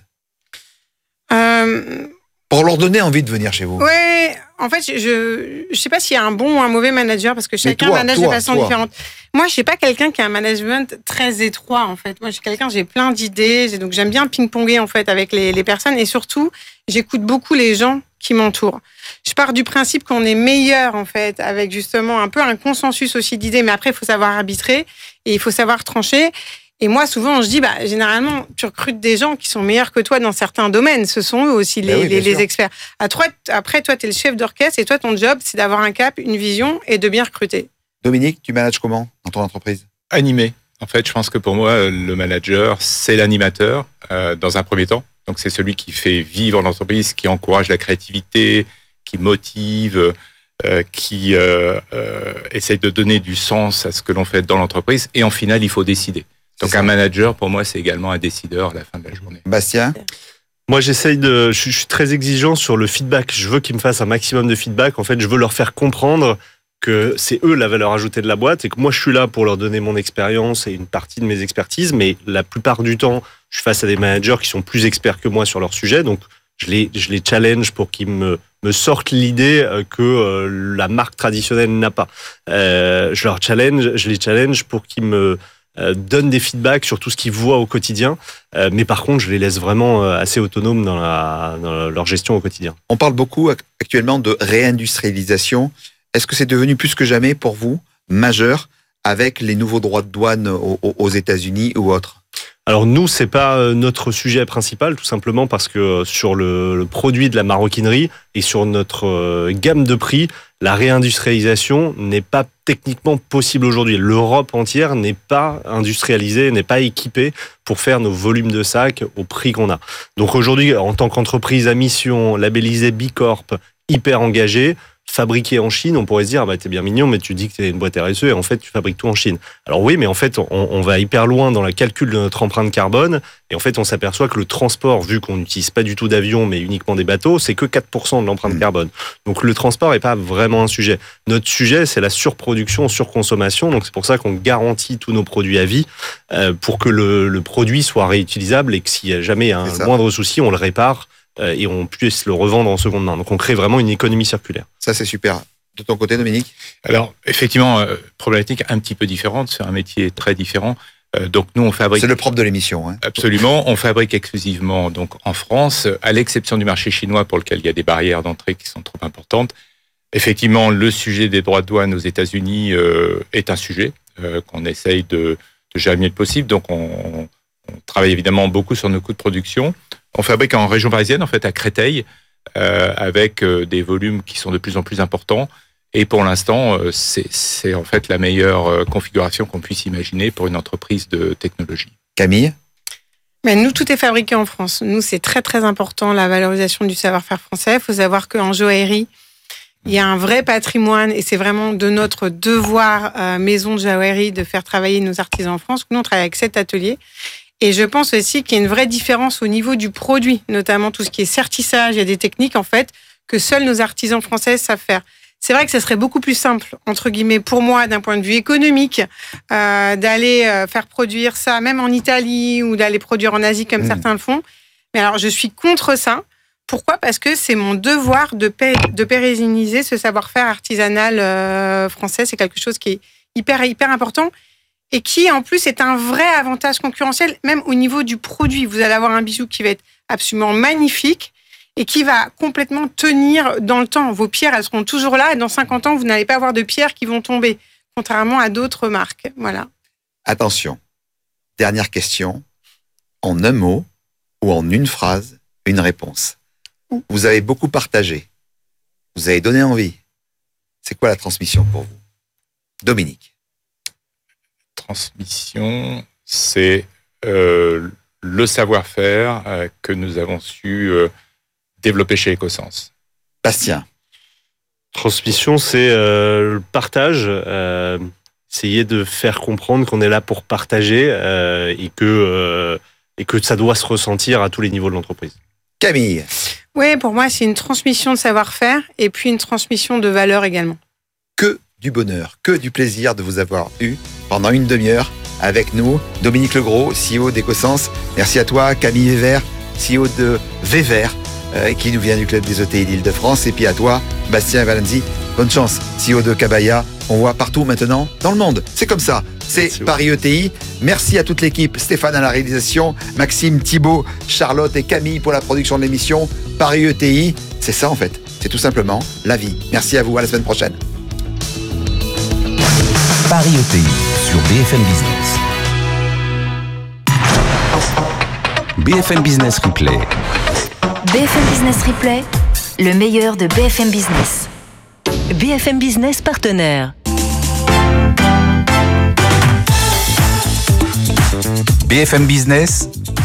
euh, Pour leur donner envie de venir chez vous. Ouais, en fait, je ne sais pas s'il y a un bon ou un mauvais manager parce que chacun toi, manage toi, de façon toi. différente. Moi, je suis pas quelqu'un qui a un management très étroit en fait. Moi, je suis quelqu'un, j'ai plein d'idées, j'ai- donc j'aime bien ping-ponger en fait avec les, les personnes et surtout, j'écoute beaucoup les gens qui m'entourent. Je pars du principe qu'on est meilleur en fait avec justement un peu un consensus aussi d'idées, mais après, il faut savoir arbitrer et il faut savoir trancher. Et moi, souvent, je dis, bah, généralement, tu recrutes des gens qui sont meilleurs que toi dans certains domaines. Ce sont eux aussi les, Ben oui, bien les, les sûr. experts. À toi, après, toi, tu es le chef d'orchestre et toi, ton job, c'est d'avoir un cap, une vision et de bien recruter. Dominique, tu manages comment dans ton entreprise? Animé. En fait, je pense que pour moi, le manager, c'est l'animateur euh, dans un premier temps. Donc, c'est celui qui fait vivre l'entreprise, qui encourage la créativité, qui motive, euh, qui euh, euh, essaye de donner du sens à ce que l'on fait dans l'entreprise. Et en final, il faut décider. Donc, un manager, pour moi, c'est également un décideur à la fin de la journée. Bastien? Moi, j'essaye de. Je, je suis très exigeant sur le feedback. Je veux qu'ils me fassent un maximum de feedback. En fait, je veux leur faire comprendre que c'est eux la valeur ajoutée de la boîte et que moi, je suis là pour leur donner mon expérience et une partie de mes expertises. Mais la plupart du temps, je suis face à des managers qui sont plus experts que moi sur leur sujet. Donc, je les, je les challenge pour qu'ils me, me sortent l'idée que euh, la marque traditionnelle n'a pas. Euh, je leur challenge, je les challenge pour qu'ils me euh, donnent des feedbacks sur tout ce qu'ils voient au quotidien. Euh, mais par contre, je les laisse vraiment euh, assez autonomes dans, la, dans leur gestion au quotidien. On parle beaucoup ac- actuellement de réindustrialisation. Est-ce que c'est devenu plus que jamais pour vous majeur avec les nouveaux droits de douane aux, aux États-Unis ou autres? Alors nous, c'est pas notre sujet principal, tout simplement parce que sur le, le produit de la maroquinerie et sur notre euh, gamme de prix, la réindustrialisation n'est pas techniquement possible aujourd'hui. L'Europe entière n'est pas industrialisée, n'est pas équipée pour faire nos volumes de sacs au prix qu'on a. Donc aujourd'hui, en tant qu'entreprise à mission, labellisée B Corp, hyper engagée, fabriqué en Chine, on pourrait se dire, ah bah, t'es bien mignon, mais tu dis que t'es une boîte R S E et en fait, tu fabriques tout en Chine. Alors oui, mais en fait, on, on va hyper loin dans le calcul de notre empreinte carbone et en fait, on s'aperçoit que le transport, vu qu'on n'utilise pas du tout d'avions, mais uniquement des bateaux, c'est que quatre pour cent de l'empreinte Mmh. carbone. Donc le transport n'est pas vraiment un sujet. Notre sujet, c'est la surproduction, surconsommation. Donc c'est pour ça qu'on garantit tous nos produits à vie euh, pour que le, le produit soit réutilisable et que s'il y a jamais un C'est ça. moindre souci, on le répare euh, et on puisse le revendre en seconde main. Donc on crée vraiment une économie circulaire. Ça, c'est super. De ton côté, Dominique? Alors, effectivement, euh, problématique un petit peu différente, c'est un métier très différent. Euh, donc, nous, on fabrique... C'est le propre de l'émission. Hein. Absolument, on fabrique exclusivement donc en France, à l'exception du marché chinois pour lequel il y a des barrières d'entrée qui sont trop importantes. Effectivement, le sujet des droits de douane aux États-Unis euh, est un sujet euh, qu'on essaye de, de gérer le mieux possible. Donc, on, on travaille évidemment beaucoup sur nos coûts de production. On fabrique en région parisienne, en fait, à Créteil, euh, avec euh, des volumes qui sont de plus en plus importants. Et pour l'instant, euh, c'est, c'est en fait la meilleure euh, configuration qu'on puisse imaginer pour une entreprise de technologie. Camille? Mais nous, tout est fabriqué en France. Nous, c'est très, très important, la valorisation du savoir-faire français. Il faut savoir qu'en joaillerie, il y a un vrai patrimoine et c'est vraiment de notre devoir, euh, maison de joaillerie, de faire travailler nos artisans en France. Nous, on travaille avec sept ateliers. Et je pense aussi qu'il y a une vraie différence au niveau du produit, notamment tout ce qui est sertissage. Il y a des techniques, en fait, que seuls nos artisans français savent faire. C'est vrai que ça serait beaucoup plus simple, entre guillemets, pour moi, d'un point de vue économique, euh, d'aller euh, faire produire ça, même en Italie, ou d'aller produire en Asie, comme mmh. certains le font. Mais alors, je suis contre ça. Pourquoi ? Parce que c'est mon devoir de, pé- de pérenniser ce savoir-faire artisanal euh, français. C'est quelque chose qui est hyper, hyper important et qui, en plus, est un vrai avantage concurrentiel, même au niveau du produit. Vous allez avoir un bijou qui va être absolument magnifique et qui va complètement tenir dans le temps. Vos pierres, elles seront toujours là et dans cinquante ans, vous n'allez pas avoir de pierres qui vont tomber. contrairement à d'autres marques. Voilà. Attention, dernière question, en un mot ou en une phrase, une réponse. Vous avez beaucoup partagé, vous avez donné envie. C'est quoi la transmission pour vous? Dominique. Transmission, c'est euh, le savoir-faire euh, que nous avons su euh, développer chez Ecosens. Bastien. Transmission, c'est euh, le partage. Euh, essayer de faire comprendre qu'on est là pour partager euh, et que euh, et que ça doit se ressentir à tous les niveaux de l'entreprise. Camille. Oui, pour moi, c'est une transmission de savoir-faire et puis une transmission de valeurs également. Que du bonheur, que du plaisir de vous avoir eu pendant une demi-heure avec nous. Dominique Legros, C E O d'Ecosens. Merci à toi, Camille Wever, C E O de Wever, euh, qui nous vient du Club des E T I d'Île-de-France. Et puis à toi, Bastien Valenzi. Bonne chance, C E O de Cabaya. On voit partout maintenant dans le monde. C'est comme ça. C'est Merci Paris E T I. Merci à toute l'équipe. Stéphane à la réalisation, Maxime, Thibaut, Charlotte et Camille pour la production de l'émission. Paris E T I, c'est ça en fait. C'est tout simplement la vie. Merci à vous. À la semaine prochaine. Paris E T I sur B F M Business. B F M Business Replay. B F M Business Replay, le meilleur de B F M Business. B F M Business partenaire. B F M Business,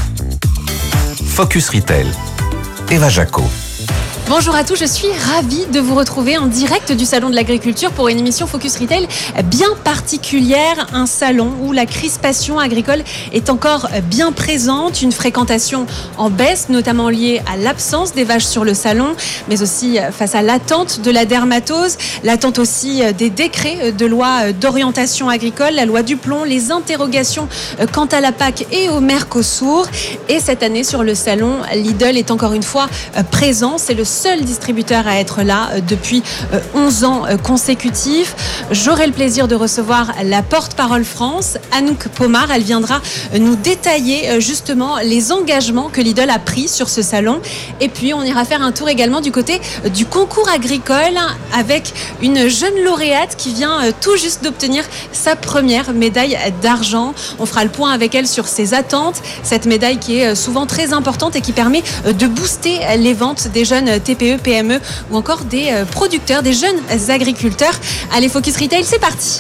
Focus Retail, Eva Jaco. Bonjour à tous, je suis ravie de vous retrouver en direct du Salon de l'Agriculture pour une émission Focus Retail bien particulière, un salon où la crispation agricole est encore bien présente, une fréquentation en baisse, notamment liée à l'absence des vaches sur le salon, mais aussi face à l'attente de la dermatose, l'attente aussi des décrets de loi d'orientation agricole, la loi du plomb, les interrogations quant à la P A C et au Mercosur. Et cette année sur le salon, Lidl est encore une fois présent, c'est le seul distributeur à être là depuis onze ans consécutifs. J'aurai le plaisir de recevoir la porte-parole France, Anouk Pomar. Elle viendra nous détailler justement les engagements que Lidl a pris sur ce salon. Et puis on ira faire un tour également du côté du concours agricole avec une jeune lauréate qui vient tout juste d'obtenir sa première médaille d'argent. On fera le point avec elle sur ses attentes, cette médaille qui est souvent très importante et qui permet de booster les ventes des jeunes T P E, P M E ou encore des producteurs, des jeunes agriculteurs. Allez, Focus Retail, c'est parti.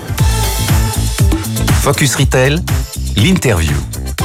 Focus Retail, l'interview.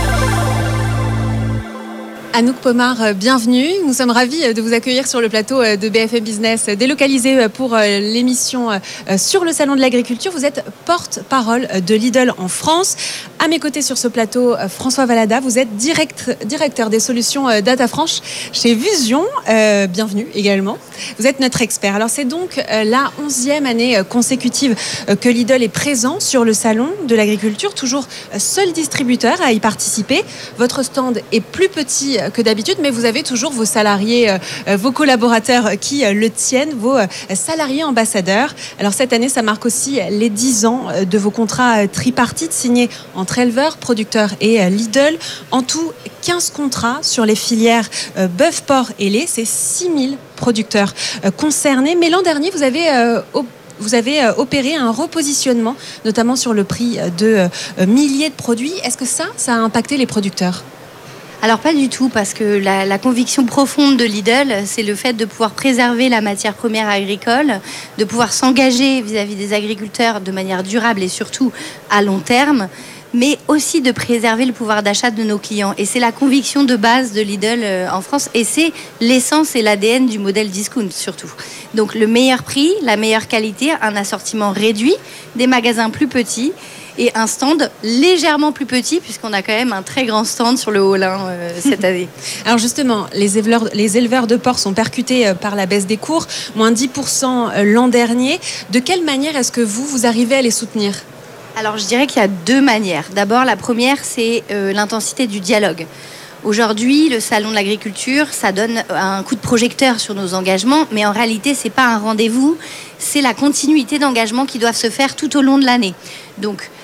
Anouk Pomar, bienvenue. Nous sommes ravis de vous accueillir sur le plateau de B F M Business, délocalisé pour l'émission sur le Salon de l'Agriculture. Vous êtes porte-parole de Lidl en France. À mes côtés sur ce plateau, François Valada, vous êtes direct, directeur des solutions Data Franche chez Vusion. Euh, bienvenue également. Vous êtes notre expert. Alors c'est donc la onzième année consécutive que Lidl est présent sur le Salon de l'Agriculture, toujours seul distributeur à y participer. Votre stand est plus petit que d'habitude, mais vous avez toujours vos salariés, euh, vos collaborateurs qui euh, le tiennent, vos euh, salariés ambassadeurs. Alors cette année, ça marque aussi les dix ans de vos contrats tripartites signés entre éleveurs, producteurs et euh, Lidl. En tout, quinze contrats sur les filières euh, bœuf, porc et lait. C'est six mille producteurs euh, concernés. Mais l'an dernier, vous avez euh, op- Vous avez opéré un repositionnement, notamment sur le prix de euh, milliers de produits. Est-ce que ça, ça a impacté les producteurs ? Alors pas du tout, parce que la, la conviction profonde de Lidl, c'est le fait de pouvoir préserver la matière première agricole, de pouvoir s'engager vis-à-vis des agriculteurs de manière durable et surtout à long terme, mais aussi de préserver le pouvoir d'achat de nos clients. Et c'est la conviction de base de Lidl en France, et c'est l'essence et l'A D N du modèle discount surtout. Donc le meilleur prix, la meilleure qualité, un assortiment réduit, des magasins plus petits, et un stand légèrement plus petit, puisqu'on a quand même un très grand stand sur le hall hein, euh, cette année. Alors justement, les éleveurs, les éleveurs de porc sont percutés par la baisse des cours, moins dix pour cent l'an dernier. De quelle manière est-ce que vous, vous arrivez à les soutenir ? Alors je dirais qu'il y a deux manières. D'abord, la première, c'est euh, l'intensité du dialogue. Aujourd'hui, le Salon de l'Agriculture, ça donne un coup de projecteur sur nos engagements, mais en réalité, c'est pas un rendez-vous, c'est la continuité d'engagement qui doivent se faire tout au long de l'année. Donc,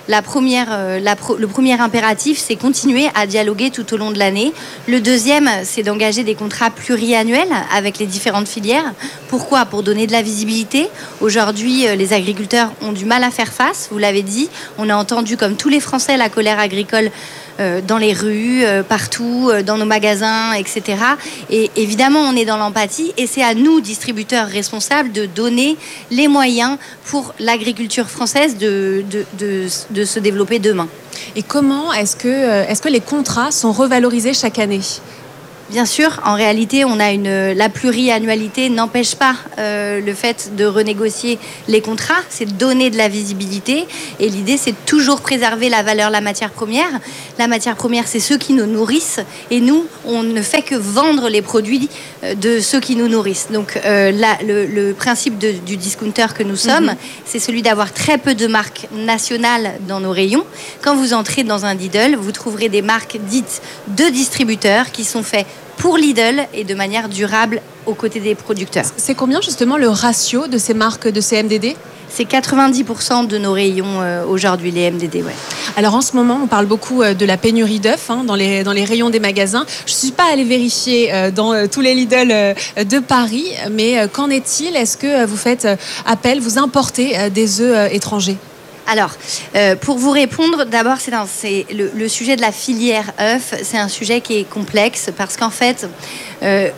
la première, euh, la pro- le premier impératif, c'est continuer à dialoguer tout au long de l'année. Le deuxième, c'est d'engager des contrats pluriannuels avec les différentes filières. Pourquoi ? Pour donner de la visibilité. Aujourd'hui, euh, les agriculteurs ont du mal à faire face, vous l'avez dit. On a entendu, comme tous les Français, la colère agricole euh, dans les rues, euh, partout, euh, dans nos magasins, et cetera. Et évidemment, on est dans l'empathie et c'est à nous, distributeurs responsables, de donner les moyens pour l'agriculture française de, de, de, de se développer demain. Et comment est-ce que, est-ce que les contrats sont revalorisés chaque année ? Bien sûr, en réalité, on a une, la pluriannualité n'empêche pas euh, le fait de renégocier les contrats, c'est de donner de la visibilité. Et l'idée, c'est de toujours préserver la valeur de la matière première. La matière première, c'est ceux qui nous nourrissent. Et nous, on ne fait que vendre les produits de ceux qui nous nourrissent. Donc, euh, là, le, le principe de, du discounter que nous sommes, mm-hmm. c'est celui d'avoir très peu de marques nationales dans nos rayons. Quand vous entrez dans un Lidl, vous trouverez des marques dites de distributeurs qui sont faits pour Lidl et de manière durable aux côtés des producteurs. C'est combien justement le ratio de ces marques de ces M D D ? C'est quatre-vingt-dix pour cent de nos rayons euh, aujourd'hui, les M D D. Ouais. Alors en ce moment, on parle beaucoup euh, de la pénurie d'œufs hein, dans, les, dans les rayons des magasins. Je ne suis pas allée vérifier euh, dans euh, tous les Lidl euh, de Paris, mais euh, qu'en est-il ? Est-ce que euh, vous faites euh, appel, vous importez euh, des œufs euh, étrangers ? Alors, euh, pour vous répondre, d'abord, c'est, un, c'est le, le sujet de la filière œufs. C'est un sujet qui est complexe parce qu'en fait, euh,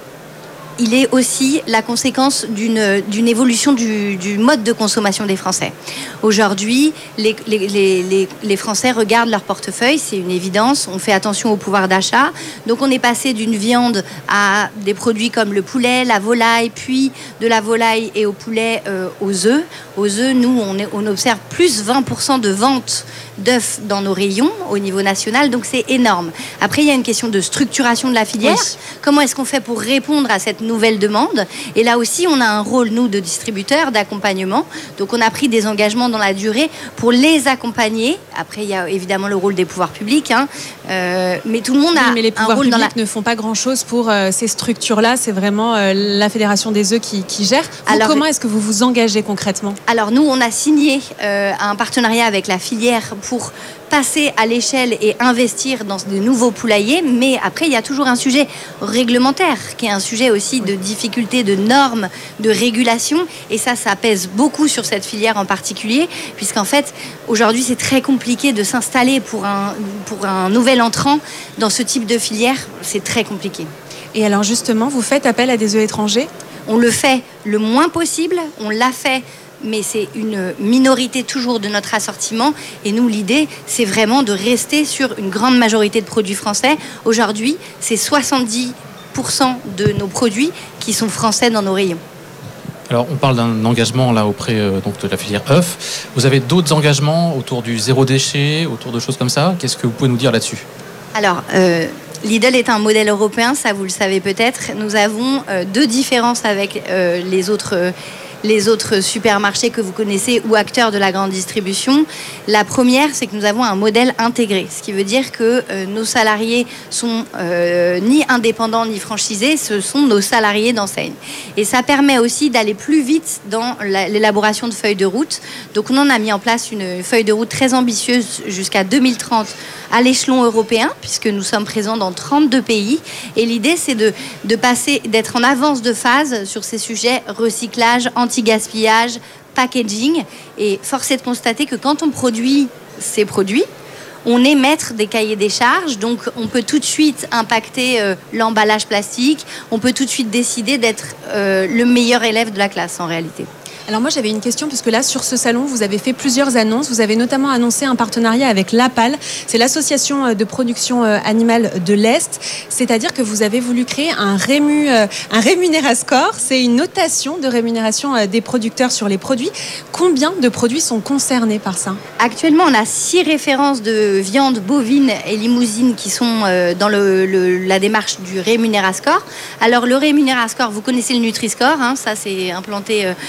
il est aussi la conséquence d'une, d'une évolution du, du mode de consommation des Français. Aujourd'hui, les, les, les, les Français regardent leur portefeuille, c'est une évidence, on fait attention au pouvoir d'achat. Donc on est passé d'une viande à des produits comme le poulet, la volaille, puis de la volaille et au poulet euh, aux œufs. Aux œufs, nous, on, est, on observe plus vingt pour cent de ventes d'œufs dans nos rayons au niveau national, donc c'est énorme. Après, il y a une question de structuration de la filière. Oui. Comment est-ce qu'on fait pour répondre à cette nouvelle demande ? Et là aussi, on a un rôle, nous, de distributeurs, d'accompagnement. Donc, on a pris des engagements dans la durée pour les accompagner. Après, il y a évidemment le rôle des pouvoirs publics, hein. euh, mais tout le monde a oui, mais les pouvoirs un rôle publics dans la... ne font pas grand-chose pour euh, ces structures-là. C'est vraiment euh, la Fédération des œufs qui, qui gère. Vous, Alors, comment est-ce que vous vous engagez concrètement ? Alors, nous, on a signé euh, un partenariat avec la filière pour passer à l'échelle et investir dans de nouveaux poulaillers, mais après il y a toujours un sujet réglementaire qui est un sujet aussi de difficulté, de normes, de régulation, et ça, ça pèse beaucoup sur cette filière en particulier, puisqu'en fait aujourd'hui c'est très compliqué de s'installer pour un, pour un nouvel entrant dans ce type de filière, c'est très compliqué. Et alors justement, vous faites appel à des œufs étrangers ? On le fait le moins possible, on l'a fait, mais c'est une minorité toujours de notre assortiment. Et nous, l'idée, c'est vraiment de rester sur une grande majorité de produits français. Aujourd'hui, c'est soixante-dix pour cent de nos produits qui sont français dans nos rayons. Alors, on parle d'un engagement là auprès euh, donc, de la filière œufs. Vous avez d'autres engagements autour du zéro déchet, autour de choses comme ça ? Qu'est-ce que vous pouvez nous dire là-dessus ? Alors, euh, Lidl est un modèle européen, ça vous le savez peut-être. Nous avons euh, deux différences avec euh, les autres... Euh, les autres supermarchés que vous connaissez ou acteurs de la grande distribution. La première, c'est que nous avons un modèle intégré, ce qui veut dire que euh, nos salariés sont euh, ni indépendants ni franchisés, ce sont nos salariés d'enseigne. Et ça permet aussi d'aller plus vite dans la, l'élaboration de feuilles de route. Donc on en a mis en place une feuille de route très ambitieuse jusqu'à deux mille trente à l'échelon européen, puisque nous sommes présents dans trente-deux pays. Et l'idée, c'est de, de passer, d'être en avance de phase sur ces sujets recyclage, anti-gaspillage, packaging. Et force est de constater que quand on produit ces produits, on est maître des cahiers des charges, donc on peut tout de suite impacter euh, l'emballage plastique, on peut tout de suite décider d'être euh, le meilleur élève de la classe en réalité. Alors moi j'avais une question, puisque là sur ce salon vous avez fait plusieurs annonces. Vous avez notamment annoncé un partenariat avec l'APAL, c'est l'association de production animale de l'Est. C'est-à-dire que vous avez voulu créer un, rému, un rémunérascore, c'est une notation de rémunération des producteurs sur les produits. Combien de produits sont concernés par ça ? Actuellement on a six références de viande bovine et limousine qui sont dans le, le, la démarche du rémunérascore. Alors le rémunérascore, vous connaissez le Nutri-Score, hein, ça c'est implanté partout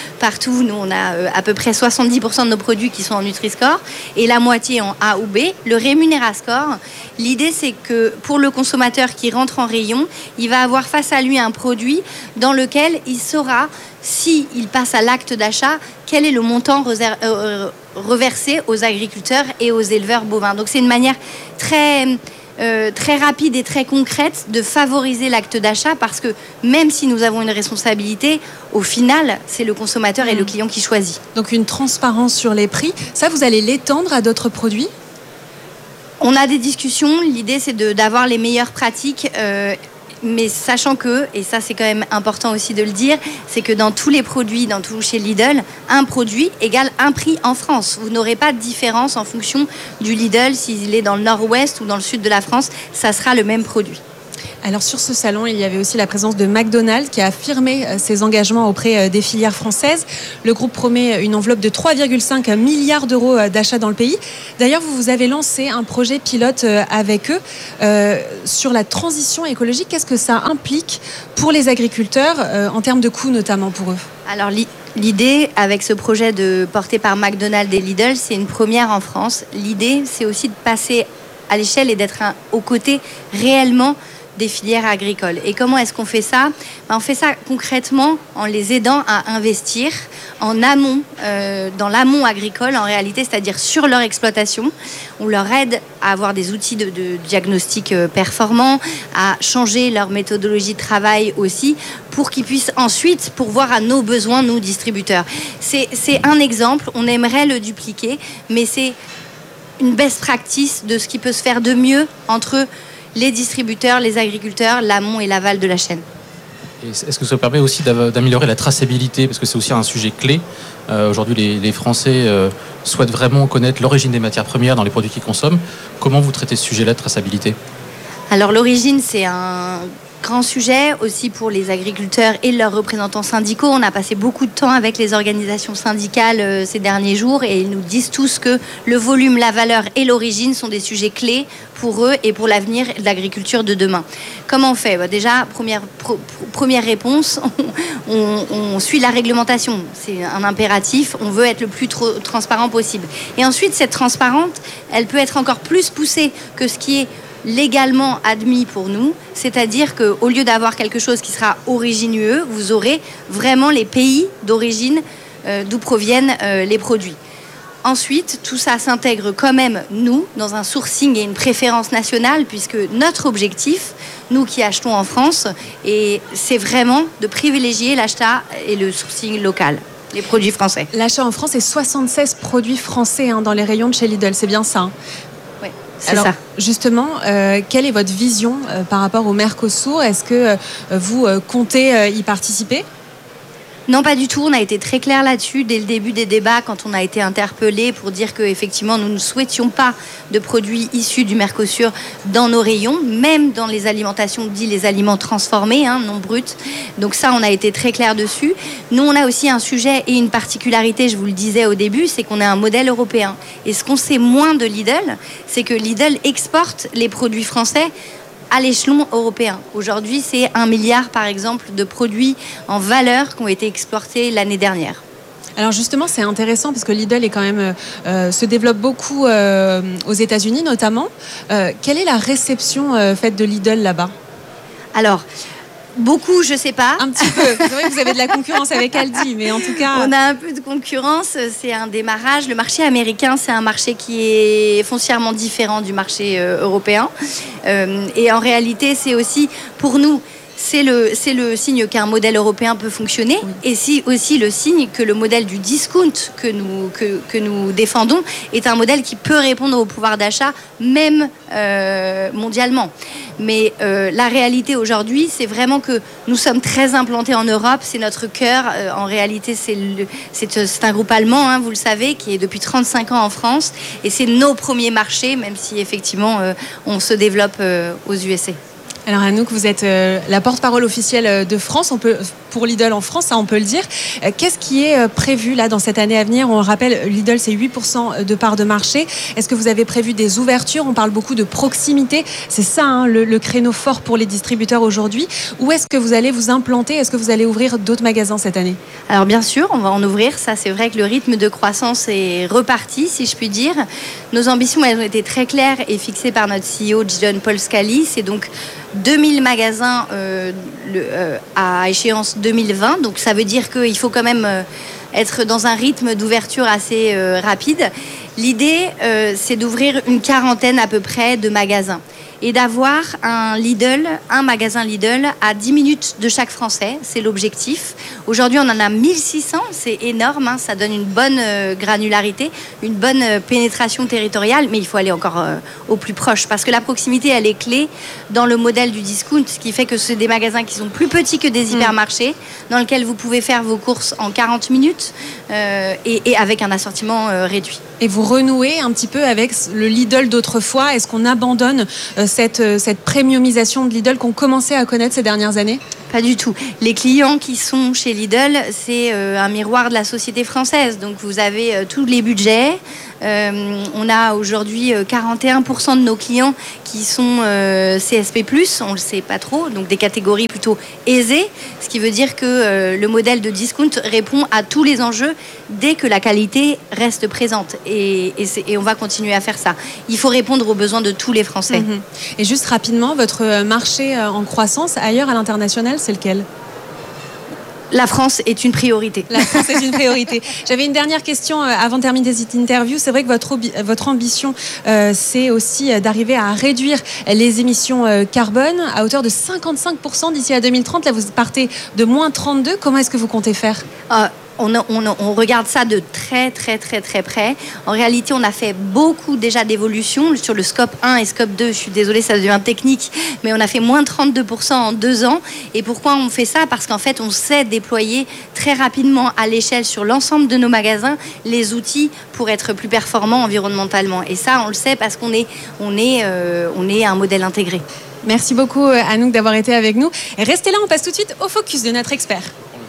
tout. Nous, on a euh, à peu près soixante-dix pour cent de nos produits qui sont en Nutri-Score et la moitié en A ou B. Le Rémunéra-Score, l'idée, c'est que pour le consommateur qui rentre en rayon, il va avoir face à lui un produit dans lequel il saura, s'il passe à l'acte d'achat, quel est le montant reser- euh, reversé aux agriculteurs et aux éleveurs bovins. Donc, c'est une manière très... Euh, très rapide et très concrète de favoriser l'acte d'achat parce que même si nous avons une responsabilité, au final, c'est le consommateur et le client qui choisit. Donc une transparence sur les prix, ça vous allez l'étendre à d'autres produits ? On a des discussions, l'idée c'est de, d'avoir les meilleures pratiques, euh, mais sachant que, et ça c'est quand même important aussi de le dire, c'est que dans tous les produits, dans tout chez Lidl, un produit égale un prix en France. Vous n'aurez pas de différence en fonction du Lidl, s'il est dans le nord-ouest ou dans le sud de la France, ça sera le même produit. Alors sur ce salon, il y avait aussi la présence de McDonald's qui a affirmé ses engagements auprès des filières françaises. Le groupe promet une enveloppe de trois virgule cinq milliards d'euros d'achat dans le pays. D'ailleurs, vous, vous avez lancé un projet pilote avec eux euh, sur la transition écologique. Qu'est-ce que ça implique pour les agriculteurs, euh, en termes de coûts notamment pour eux ? Alors l'idée avec ce projet de, porté par McDonald's et Lidl, c'est une première en France. L'idée, c'est aussi de passer à l'échelle et d'être un, aux côtés réellement des filières agricoles. Et comment est-ce qu'on fait ça ? Ben, on fait ça concrètement en les aidant à investir en amont, euh, dans l'amont agricole en réalité, c'est-à-dire sur leur exploitation. On leur aide à avoir des outils de, de diagnostic euh, performants, à changer leur méthodologie de travail aussi, pour qu'ils puissent ensuite pourvoir à nos besoins, nous distributeurs. C'est, c'est un exemple, on aimerait le dupliquer, mais c'est une best practice de ce qui peut se faire de mieux entre les distributeurs, les agriculteurs, l'amont et l'aval de la chaîne. Et est-ce que ça permet aussi d'améliorer la traçabilité ? Parce que c'est aussi un sujet clé. Euh, aujourd'hui, les, les Français euh, souhaitent vraiment connaître l'origine des matières premières dans les produits qu'ils consomment. Comment vous traitez ce sujet-là de traçabilité ? Alors l'origine, c'est un grand sujet aussi pour les agriculteurs et leurs représentants syndicaux. On a passé beaucoup de temps avec les organisations syndicales euh, ces derniers jours et ils nous disent tous que le volume, la valeur et l'origine sont des sujets clés pour eux et pour l'avenir de l'agriculture de demain. Comment on fait ? Bah déjà, première, pro, première réponse, on, on, on suit la réglementation. C'est un impératif. On veut être le plus trop, transparent possible. Et ensuite, cette transparence, elle peut être encore plus poussée que ce qui est légalement admis pour nous, c'est-à-dire qu'au lieu d'avoir quelque chose qui sera origineux, vous aurez vraiment les pays d'origine euh, d'où proviennent euh, les produits. Ensuite, tout ça s'intègre quand même, nous, dans un sourcing et une préférence nationale, puisque notre objectif, nous qui achetons en France, et c'est vraiment de privilégier l'achat et le sourcing local, les produits français. L'achat en France, c'est soixante-seize produits français hein, dans les rayons de chez Lidl, c'est bien ça hein ? Oui. C'est Alors, ça. Justement, euh, quelle est votre vision euh, par rapport au Mercosur ? Est-ce que euh, vous euh, comptez euh, y participer ? Non, pas du tout. On a été très clair là-dessus dès le début des débats quand on a été interpellés pour dire qu'effectivement, nous ne souhaitions pas de produits issus du Mercosur dans nos rayons, même dans les alimentations, dit les aliments transformés, hein, non bruts. Donc ça, on a été très clair dessus. Nous, on a aussi un sujet et une particularité, je vous le disais au début, c'est qu'on a un modèle européen. Et ce qu'on sait moins de Lidl, c'est que Lidl exporte les produits français à l'échelon européen. Aujourd'hui, c'est un milliard, par exemple, de produits en valeur qui ont été exportés l'année dernière. Alors justement, c'est intéressant parce que Lidl est quand même, euh, se développe beaucoup euh, aux États-Unis notamment. Euh, quelle est la réception euh, faite de Lidl là-bas ? Alors, beaucoup, je sais pas. Un petit peu. C'est vrai que vous avez de la concurrence avec Aldi, mais en tout cas... On a un peu de concurrence, c'est un démarrage. Le marché américain, c'est un marché qui est foncièrement différent du marché euh, européen. Euh, et en réalité, c'est aussi, pour nous, c'est le, c'est le signe qu'un modèle européen peut fonctionner. Oui. Et c'est aussi le signe que le modèle du discount que nous, que, que nous défendons est un modèle qui peut répondre au pouvoir d'achat, même euh, mondialement. Mais euh, la réalité aujourd'hui, c'est vraiment que nous sommes très implantés en Europe. C'est notre cœur. Euh, en réalité, c'est, le, c'est, c'est un groupe allemand, hein, vous le savez, qui est depuis trente-cinq ans en France. Et c'est nos premiers marchés, même si effectivement, euh, on se développe euh, aux U S A. Alors Anouk, vous êtes euh, la porte-parole officielle de France, on peut, pour Lidl en France, ça on peut le dire. Euh, qu'est-ce qui est euh, prévu là dans cette année à venir? On le rappelle, Lidl c'est huit pour cent de part de marché. Est-ce que vous avez prévu des ouvertures? On parle beaucoup de proximité, c'est ça hein, le, le créneau fort pour les distributeurs aujourd'hui. Où est-ce que vous allez vous implanter? Est-ce que vous allez ouvrir d'autres magasins cette année? Alors bien sûr, on va en ouvrir. Ça, c'est vrai que le rythme de croissance est reparti, si je puis dire. Nos ambitions, elles ont été très claires et fixées par notre C E O, John Paul Scali. C'est donc deux mille magasins euh, le, euh, à échéance deux mille vingt. Donc ça veut dire qu'il faut quand même euh, être dans un rythme d'ouverture assez euh, rapide. L'idée, euh, c'est d'ouvrir une quarantaine à peu près de magasins et d'avoir un Lidl, un magasin Lidl à dix minutes de chaque Français. C'est l'objectif. Aujourd'hui, on en a mille six cents. C'est énorme. Hein, ça donne une bonne euh, granularité, une bonne euh, pénétration territoriale. Mais il faut aller encore euh, au plus proche parce que la proximité, elle est clé dans le modèle du discount, ce qui fait que c'est des magasins qui sont plus petits que des hypermarchés, mmh. dans lesquels vous pouvez faire vos courses en quarante minutes euh, et, et avec un assortiment euh, réduit. Et vous renouez un petit peu avec le Lidl d'autrefois. Est-ce qu'on abandonne euh, cette, euh, cette premiumisation de Lidl qu'on commençait à connaître ces dernières années? Pas du tout. Les clients qui sont chez Lidl, c'est euh, un miroir de la société française. Donc vous avez euh, tous les budgets. Euh, on a aujourd'hui euh, quarante et un pour cent de nos clients qui sont euh, C S P plus, on le sait pas trop, donc des catégories plutôt aisées, ce qui veut dire que euh, le modèle de discount répond à tous les enjeux dès que la qualité reste présente. Et, et, c'est, et on va continuer à faire ça. Il faut répondre aux besoins de tous les Français. Mmh. Et juste rapidement, votre marché en croissance ailleurs à l'international, c'est lequel ? La France est une priorité. La France est une priorité. J'avais une dernière question avant de terminer cette interview. C'est vrai que votre, votre ambition, euh, c'est aussi d'arriver à réduire les émissions euh, carbone à hauteur de cinquante-cinq pour cent d'ici à deux mille trente. Là, vous partez de moins trente-deux. Comment est-ce que vous comptez faire ? euh, On, on, on regarde ça de très très très très près. En réalité, on a fait beaucoup déjà d'évolutions sur le scope un et scope deux. Je suis désolée, ça devient technique, mais on a fait moins trente-deux pour cent en deux ans. Et pourquoi on fait ça ? Parce qu'en fait, on sait déployer très rapidement à l'échelle sur l'ensemble de nos magasins les outils pour être plus performants environnementalement. Et ça, on le sait parce qu'on est, on est, euh, on est un modèle intégré. Merci beaucoup Anouk d'avoir été avec nous. Et restez là, on passe tout de suite au focus de notre expert.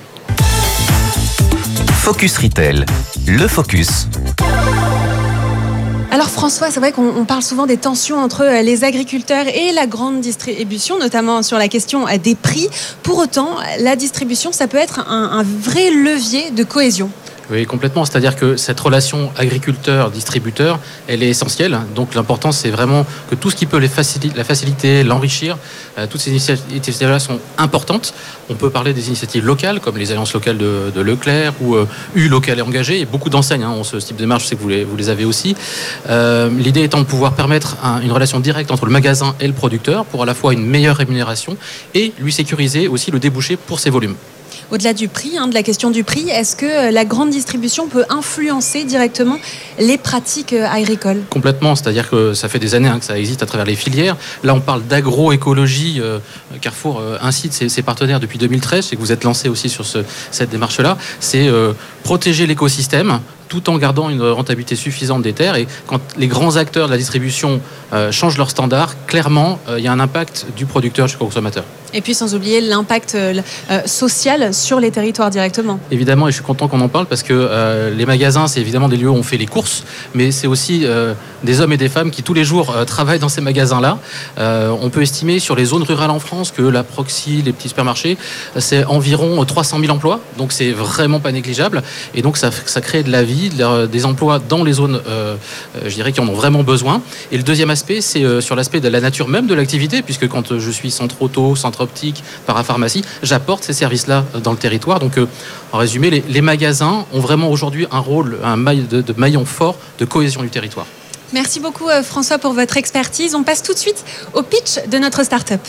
Focus Retail, le focus. Alors François, c'est vrai qu'on parle souvent des tensions entre les agriculteurs et la grande distribution, notamment sur la question des prix. Pour autant, la distribution, ça peut être un, un vrai levier de cohésion. Oui, complètement. C'est-à-dire que cette relation agriculteur-distributeur, elle est essentielle. Donc l'important, c'est vraiment que tout ce qui peut les faciliter, la faciliter, l'enrichir, euh, toutes ces initiatives-là sont importantes. On peut parler des initiatives locales, comme les alliances locales de, de Leclerc ou euh, U local et engagé. Et beaucoup d'enseignes hein, ont ce type de démarche, je sais que vous les, vous les avez aussi. Euh, l'idée étant de pouvoir permettre un, une relation directe entre le magasin et le producteur pour à la fois une meilleure rémunération et lui sécuriser aussi le débouché pour ses volumes. Au-delà du prix, hein, de la question du prix, est-ce que la grande distribution peut influencer directement les pratiques agricoles ? Complètement, c'est-à-dire que ça fait des années hein, que ça existe à travers les filières. Là, on parle d'agroécologie. Euh, Carrefour euh, incite ses, ses partenaires depuis deux mille treize, et que vous êtes lancé aussi sur ce, cette démarche-là. C'est euh, protéger l'écosystème tout en gardant une rentabilité suffisante des terres. Et quand les grands acteurs de la distribution euh, changent leurs standards, clairement, il euh, y a un impact du producteur jusqu'au consommateur. Et puis sans oublier l'impact euh, social sur les territoires directement. Évidemment, et je suis content qu'on en parle parce que euh, les magasins, c'est évidemment des lieux où on fait les courses, mais c'est aussi euh, des hommes et des femmes qui tous les jours euh, travaillent dans ces magasins-là. Euh, on peut estimer sur les zones rurales en France que la proxy, les petits supermarchés, c'est environ trois cent mille emplois, donc c'est vraiment pas négligeable. Et donc ça, ça crée de la vie, des emplois dans les zones, euh, je dirais, qui en ont vraiment besoin. Et le deuxième aspect, c'est euh, sur l'aspect de la nature même de l'activité, puisque quand je suis centre auto, centre optique, parapharmacie, j'apporte ces services-là dans le territoire. Donc, euh, en résumé, les, les magasins ont vraiment aujourd'hui un rôle, un maille de, de maillon fort de cohésion du territoire. Merci beaucoup François pour votre expertise. On passe tout de suite au pitch de notre start-up.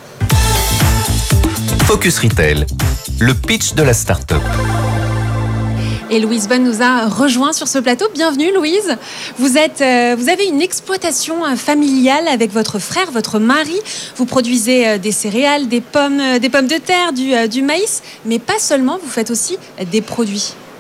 Focus Retail, le pitch de la start-up. Et Louise Bonne nous a rejoint sur ce plateau. Bienvenue Louise. Vous, êtes, euh, vous avez une exploitation familiale avec votre frère, votre mari. Vous produisez euh, des céréales, des pommes, euh, des pommes de terre, du, euh, du maïs, mais pas seulement, vous faites aussi euh, des produits.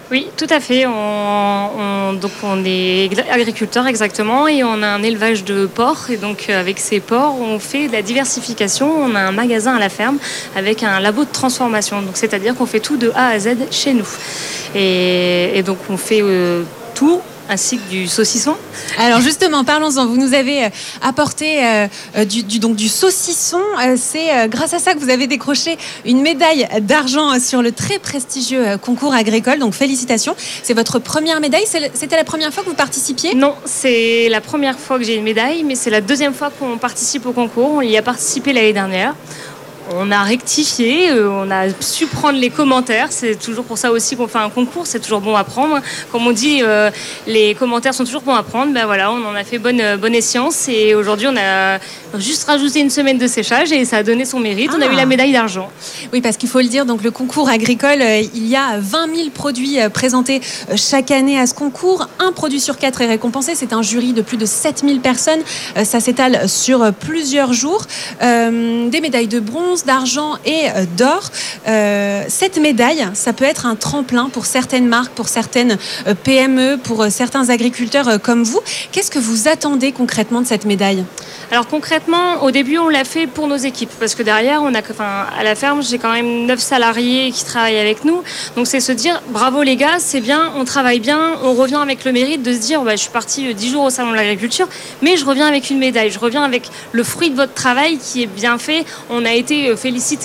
Oui, tout à fait. On, on, donc on est agriculteur exactement et on a un élevage de porcs. Et donc avec ces porcs, on fait de la diversification. On a un magasin à la ferme avec un labo de transformation. Donc c'est-à-dire qu'on fait tout de A à Z chez nous. Et, et donc on fait euh, tout, ainsi que du saucisson. Alors justement, parlons-en. Vous nous avez apporté euh, du, du, donc, du saucisson. Euh, c'est euh, grâce à ça que vous avez décroché une médaille d'argent sur le très prestigieux euh, concours agricole. Donc félicitations. C'est votre première médaille. C'est, c'était la première fois que vous participiez ? Non, c'est la première fois que j'ai une médaille, mais c'est la deuxième fois qu'on participe au concours. On y a participé l'année dernière. On a rectifié, on a su prendre les commentaires. C'est toujours pour ça aussi qu'on fait un concours. C'est toujours bon à prendre. Comme on dit, euh, les commentaires sont toujours bons à prendre. Ben voilà, on en a fait bonne, bonne escience. Et aujourd'hui, on a juste rajouté une semaine de séchage et ça a donné son mérite. Ah. On a eu la médaille d'argent. Oui, parce qu'il faut le dire, donc le concours agricole, il y a vingt mille produits présentés chaque année à ce concours. Un produit sur quatre est récompensé. C'est un jury de plus de sept mille personnes. Ça s'étale sur plusieurs jours. Euh, des médailles de bronze, d'argent et d'or. Euh, cette médaille, ça peut être un tremplin pour certaines marques, pour certaines P M E, pour certains agriculteurs comme vous. Qu'est-ce que vous attendez concrètement de cette médaille ? Alors concrètement, au début, on l'a fait pour nos équipes, parce que derrière, on a, enfin, à la ferme, j'ai quand même neuf salariés qui travaillent avec nous. Donc c'est se dire, bravo les gars, c'est bien, on travaille bien, on revient avec le mérite de se dire, bah, je suis partie dix jours au salon de l'agriculture, mais je reviens avec une médaille, je reviens avec le fruit de votre travail qui est bien fait. On a été félicité